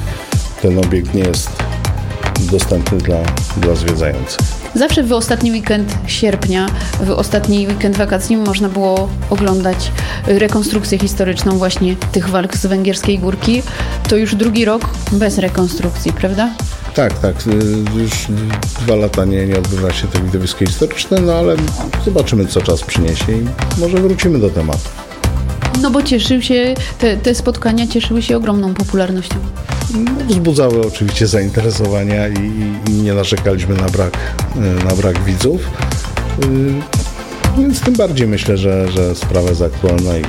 ten obiekt nie jest dostępny dla, dla zwiedzających. Zawsze w ostatni weekend sierpnia, w ostatni weekend wakacyjny można było oglądać rekonstrukcję historyczną właśnie tych walk z Węgierskiej Górki. To już drugi rok bez rekonstrukcji, prawda? Tak, tak. Już dwa lata nie, nie odbywa się te widowisko historyczne, no ale zobaczymy, co czas przyniesie i może wrócimy do tematu. No bo cieszył się, te, te spotkania cieszyły się ogromną popularnością. Wzbudzały oczywiście zainteresowania i, i nie narzekaliśmy na brak, na brak widzów. Więc tym bardziej myślę, że, że sprawa jest aktualna i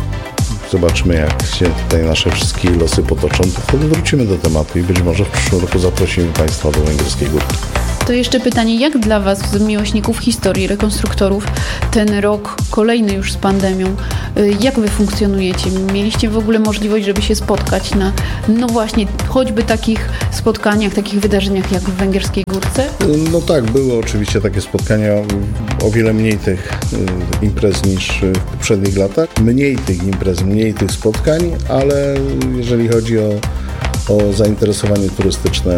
zobaczymy, jak się tutaj nasze wszystkie losy potoczą, to wtedy wrócimy do tematu i być może w przyszłym roku zaprosimy Państwa do Węgierskiej Górki. To jeszcze pytanie, jak dla Was, miłośników historii, rekonstruktorów, ten rok kolejny już z pandemią, jak Wy funkcjonujecie? Mieliście w ogóle możliwość, żeby się spotkać na, no właśnie, choćby takich spotkaniach, takich wydarzeniach jak w Węgierskiej Górce? No tak, były oczywiście takie spotkania, o wiele mniej tych imprez niż w poprzednich latach. Mniej tych imprez, mniej tych spotkań, ale jeżeli chodzi o, o zainteresowanie turystyczne,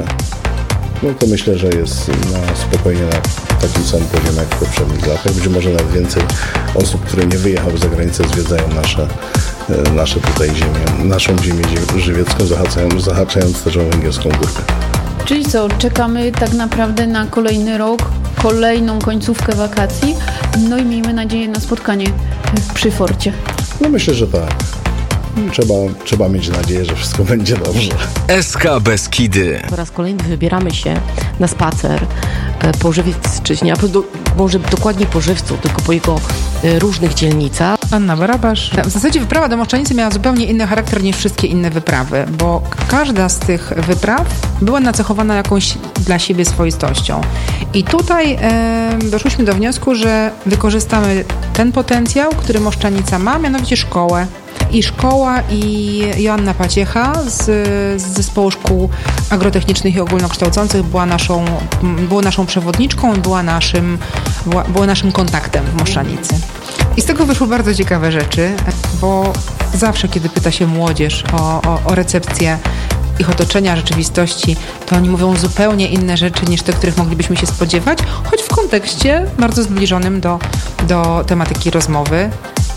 no to myślę, że jest na spokojnie na takim samym poziomie jak w poprzednich latach. Być może nawet więcej osób, które nie wyjechały za granicę, zwiedzają nasze, nasze tutaj ziemię, naszą ziemię żywiecką, zahaczając, zahaczając też o Węgierską Górkę. Czyli co, czekamy tak naprawdę na kolejny rok, kolejną końcówkę wakacji, no i miejmy nadzieję na spotkanie przy forcie. No myślę, że tak. Trzeba, trzeba mieć nadzieję, że wszystko będzie dobrze. S K Beskidy. Po raz kolejny wybieramy się na spacer po Żywiecczyźnie, a do, może dokładnie po Żywcu, tylko po jego różnych dzielnicach. Anna Barabasz. W zasadzie wyprawa do Moszczanicy miała zupełnie inny charakter niż wszystkie inne wyprawy, bo każda z tych wypraw była nacechowana jakąś dla siebie swoistością. I tutaj e, doszliśmy do wniosku, że wykorzystamy ten potencjał, który Moszczanica ma, mianowicie szkołę. I szkoła, i Joanna Paciecha z, z Zespołu Szkół Agrotechnicznych i Ogólnokształcących była naszą, była naszą przewodniczką i była naszym, była, była naszym kontaktem w Moszczanicy. I z tego wyszły bardzo ciekawe rzeczy, bo zawsze, kiedy pyta się młodzież o, o, o recepcję ich otoczenia, rzeczywistości, to oni mówią zupełnie inne rzeczy niż te, których moglibyśmy się spodziewać, choć w kontekście bardzo zbliżonym do, do tematyki rozmowy.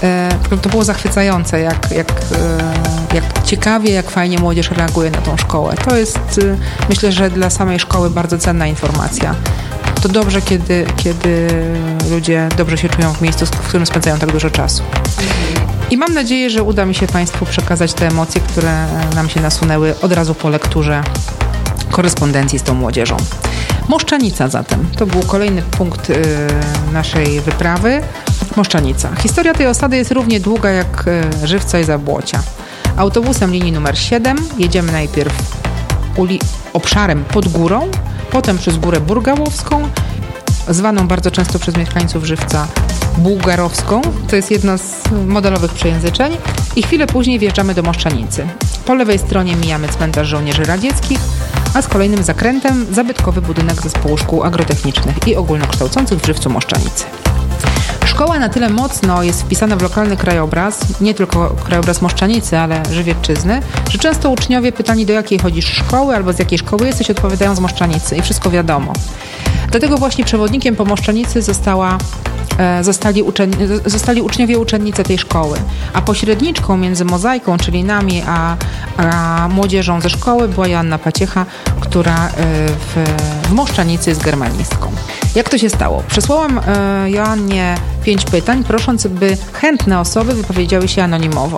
To było zachwycające, jak, jak, jak ciekawie, jak fajnie młodzież reaguje na tą szkołę. To jest, myślę, że dla samej szkoły bardzo cenna informacja. To dobrze, kiedy, kiedy ludzie dobrze się czują w miejscu, w którym spędzają tak dużo czasu. I mam nadzieję, że uda mi się Państwu przekazać te emocje, które nam się nasunęły od razu po lekturze korespondencji z tą młodzieżą. Moszczanica zatem. To był kolejny punkt y, naszej wyprawy. Moszczanica. Historia tej osady jest równie długa jak y, Żywca i Zabłocia. Autobusem linii numer siedem jedziemy najpierw uli- obszarem pod górą, potem przez górę Burgałowską, zwaną bardzo często przez mieszkańców Żywca Bułgarowską. To jest jedno z modelowych przejęzyczeń. I chwilę później wjeżdżamy do Moszczanicy. Po lewej stronie mijamy cmentarz żołnierzy radzieckich, a z kolejnym zakrętem zabytkowy budynek Zespołu Szkół Agrotechnicznych i Ogólnokształcących w Żywcu Moszczanicy. Szkoła na tyle mocno jest wpisana w lokalny krajobraz, nie tylko krajobraz Moszczanicy, ale Żywiecczyzny, że często uczniowie pytani, do jakiej chodzisz szkoły albo z jakiej szkoły jesteś, odpowiadają z Moszczanicy i wszystko wiadomo. Dlatego właśnie przewodnikiem po Moszczanicy została, e, zostali, uczenni, zostali uczniowie uczennice tej szkoły, a pośredniczką między Mozaiką, czyli nami, a, a młodzieżą ze szkoły była Joanna Paciecha, która e, w, w Moszczanicy jest germanistką. Jak to się stało? Przesłałam e, Joannie pięć pytań, prosząc, by chętne osoby wypowiedziały się anonimowo.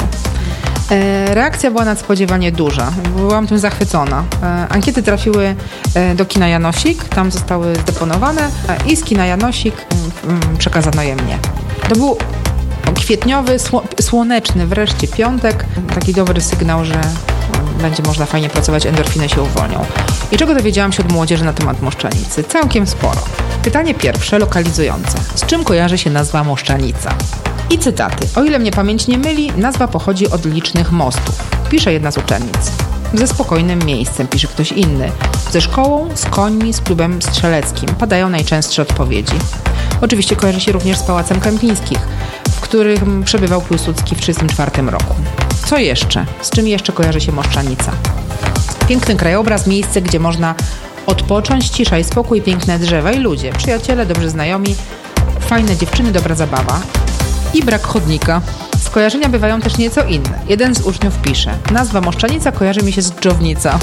E, reakcja była nadspodziewanie duża. Byłam tym zachwycona. E, ankiety trafiły e, do kina Janosik, tam zostały zdeponowane e, i z kina Janosik e, przekazano je mnie. To był kwietniowy, sło, słoneczny wreszcie piątek. Taki dobry sygnał, że będzie można fajnie pracować, endorfiny się uwolnią. I czego dowiedziałam się od młodzieży na temat Moszczanicy? Całkiem sporo. Pytanie pierwsze, lokalizujące. Z czym kojarzy się nazwa Moszczanica? I cytaty. O ile mnie pamięć nie myli, nazwa pochodzi od licznych mostów. Pisze jedna z uczennic. Ze spokojnym miejscem, pisze ktoś inny. Ze szkołą, z końmi, z klubem strzeleckim. Padają najczęstsze odpowiedzi. Oczywiście kojarzy się również z Pałacem Kępińskich, w którym przebywał Piłsudski w tysiąc dziewięćset trzydziestym czwartym roku. Co jeszcze? Z czym jeszcze kojarzy się Moszczanica? Piękny krajobraz, miejsce, gdzie można odpocząć, cisza i spokój, piękne drzewa i ludzie, przyjaciele, dobrzy znajomi, fajne dziewczyny, dobra zabawa i brak chodnika. Skojarzenia bywają też nieco inne. Jeden z uczniów pisze: nazwa Moszczanica kojarzy mi się z dżdżownica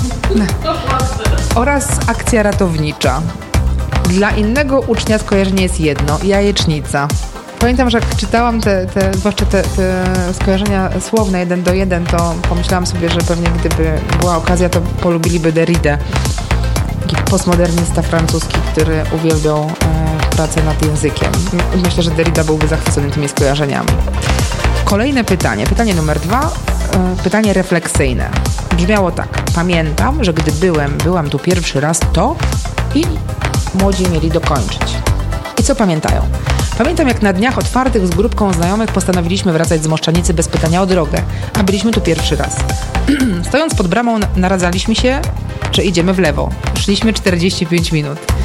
oraz akcja ratownicza. Dla innego ucznia skojarzenie jest jedno: jajecznica. Pamiętam, że jak czytałam te, te zwłaszcza te, te skojarzenia słowne jeden do jeden, to pomyślałam sobie, że pewnie gdyby była okazja, to polubiliby Derrida. Taki postmodernista francuski, który uwielbiał e, pracę nad językiem. Myślę, że Derrida byłby zachwycony tymi skojarzeniami. Kolejne pytanie, pytanie numer dwa, e, pytanie refleksyjne. Brzmiało tak. Pamiętam, że gdy byłem, byłam tu pierwszy raz, to i młodzi mieli dokończyć. I co pamiętają? Pamiętam, jak na dniach otwartych z grupką znajomych postanowiliśmy wracać z Moszczanicy bez pytania o drogę, a byliśmy tu pierwszy raz. Stojąc pod bramą naradzaliśmy się, że idziemy w lewo. Szliśmy czterdzieści pięć minut.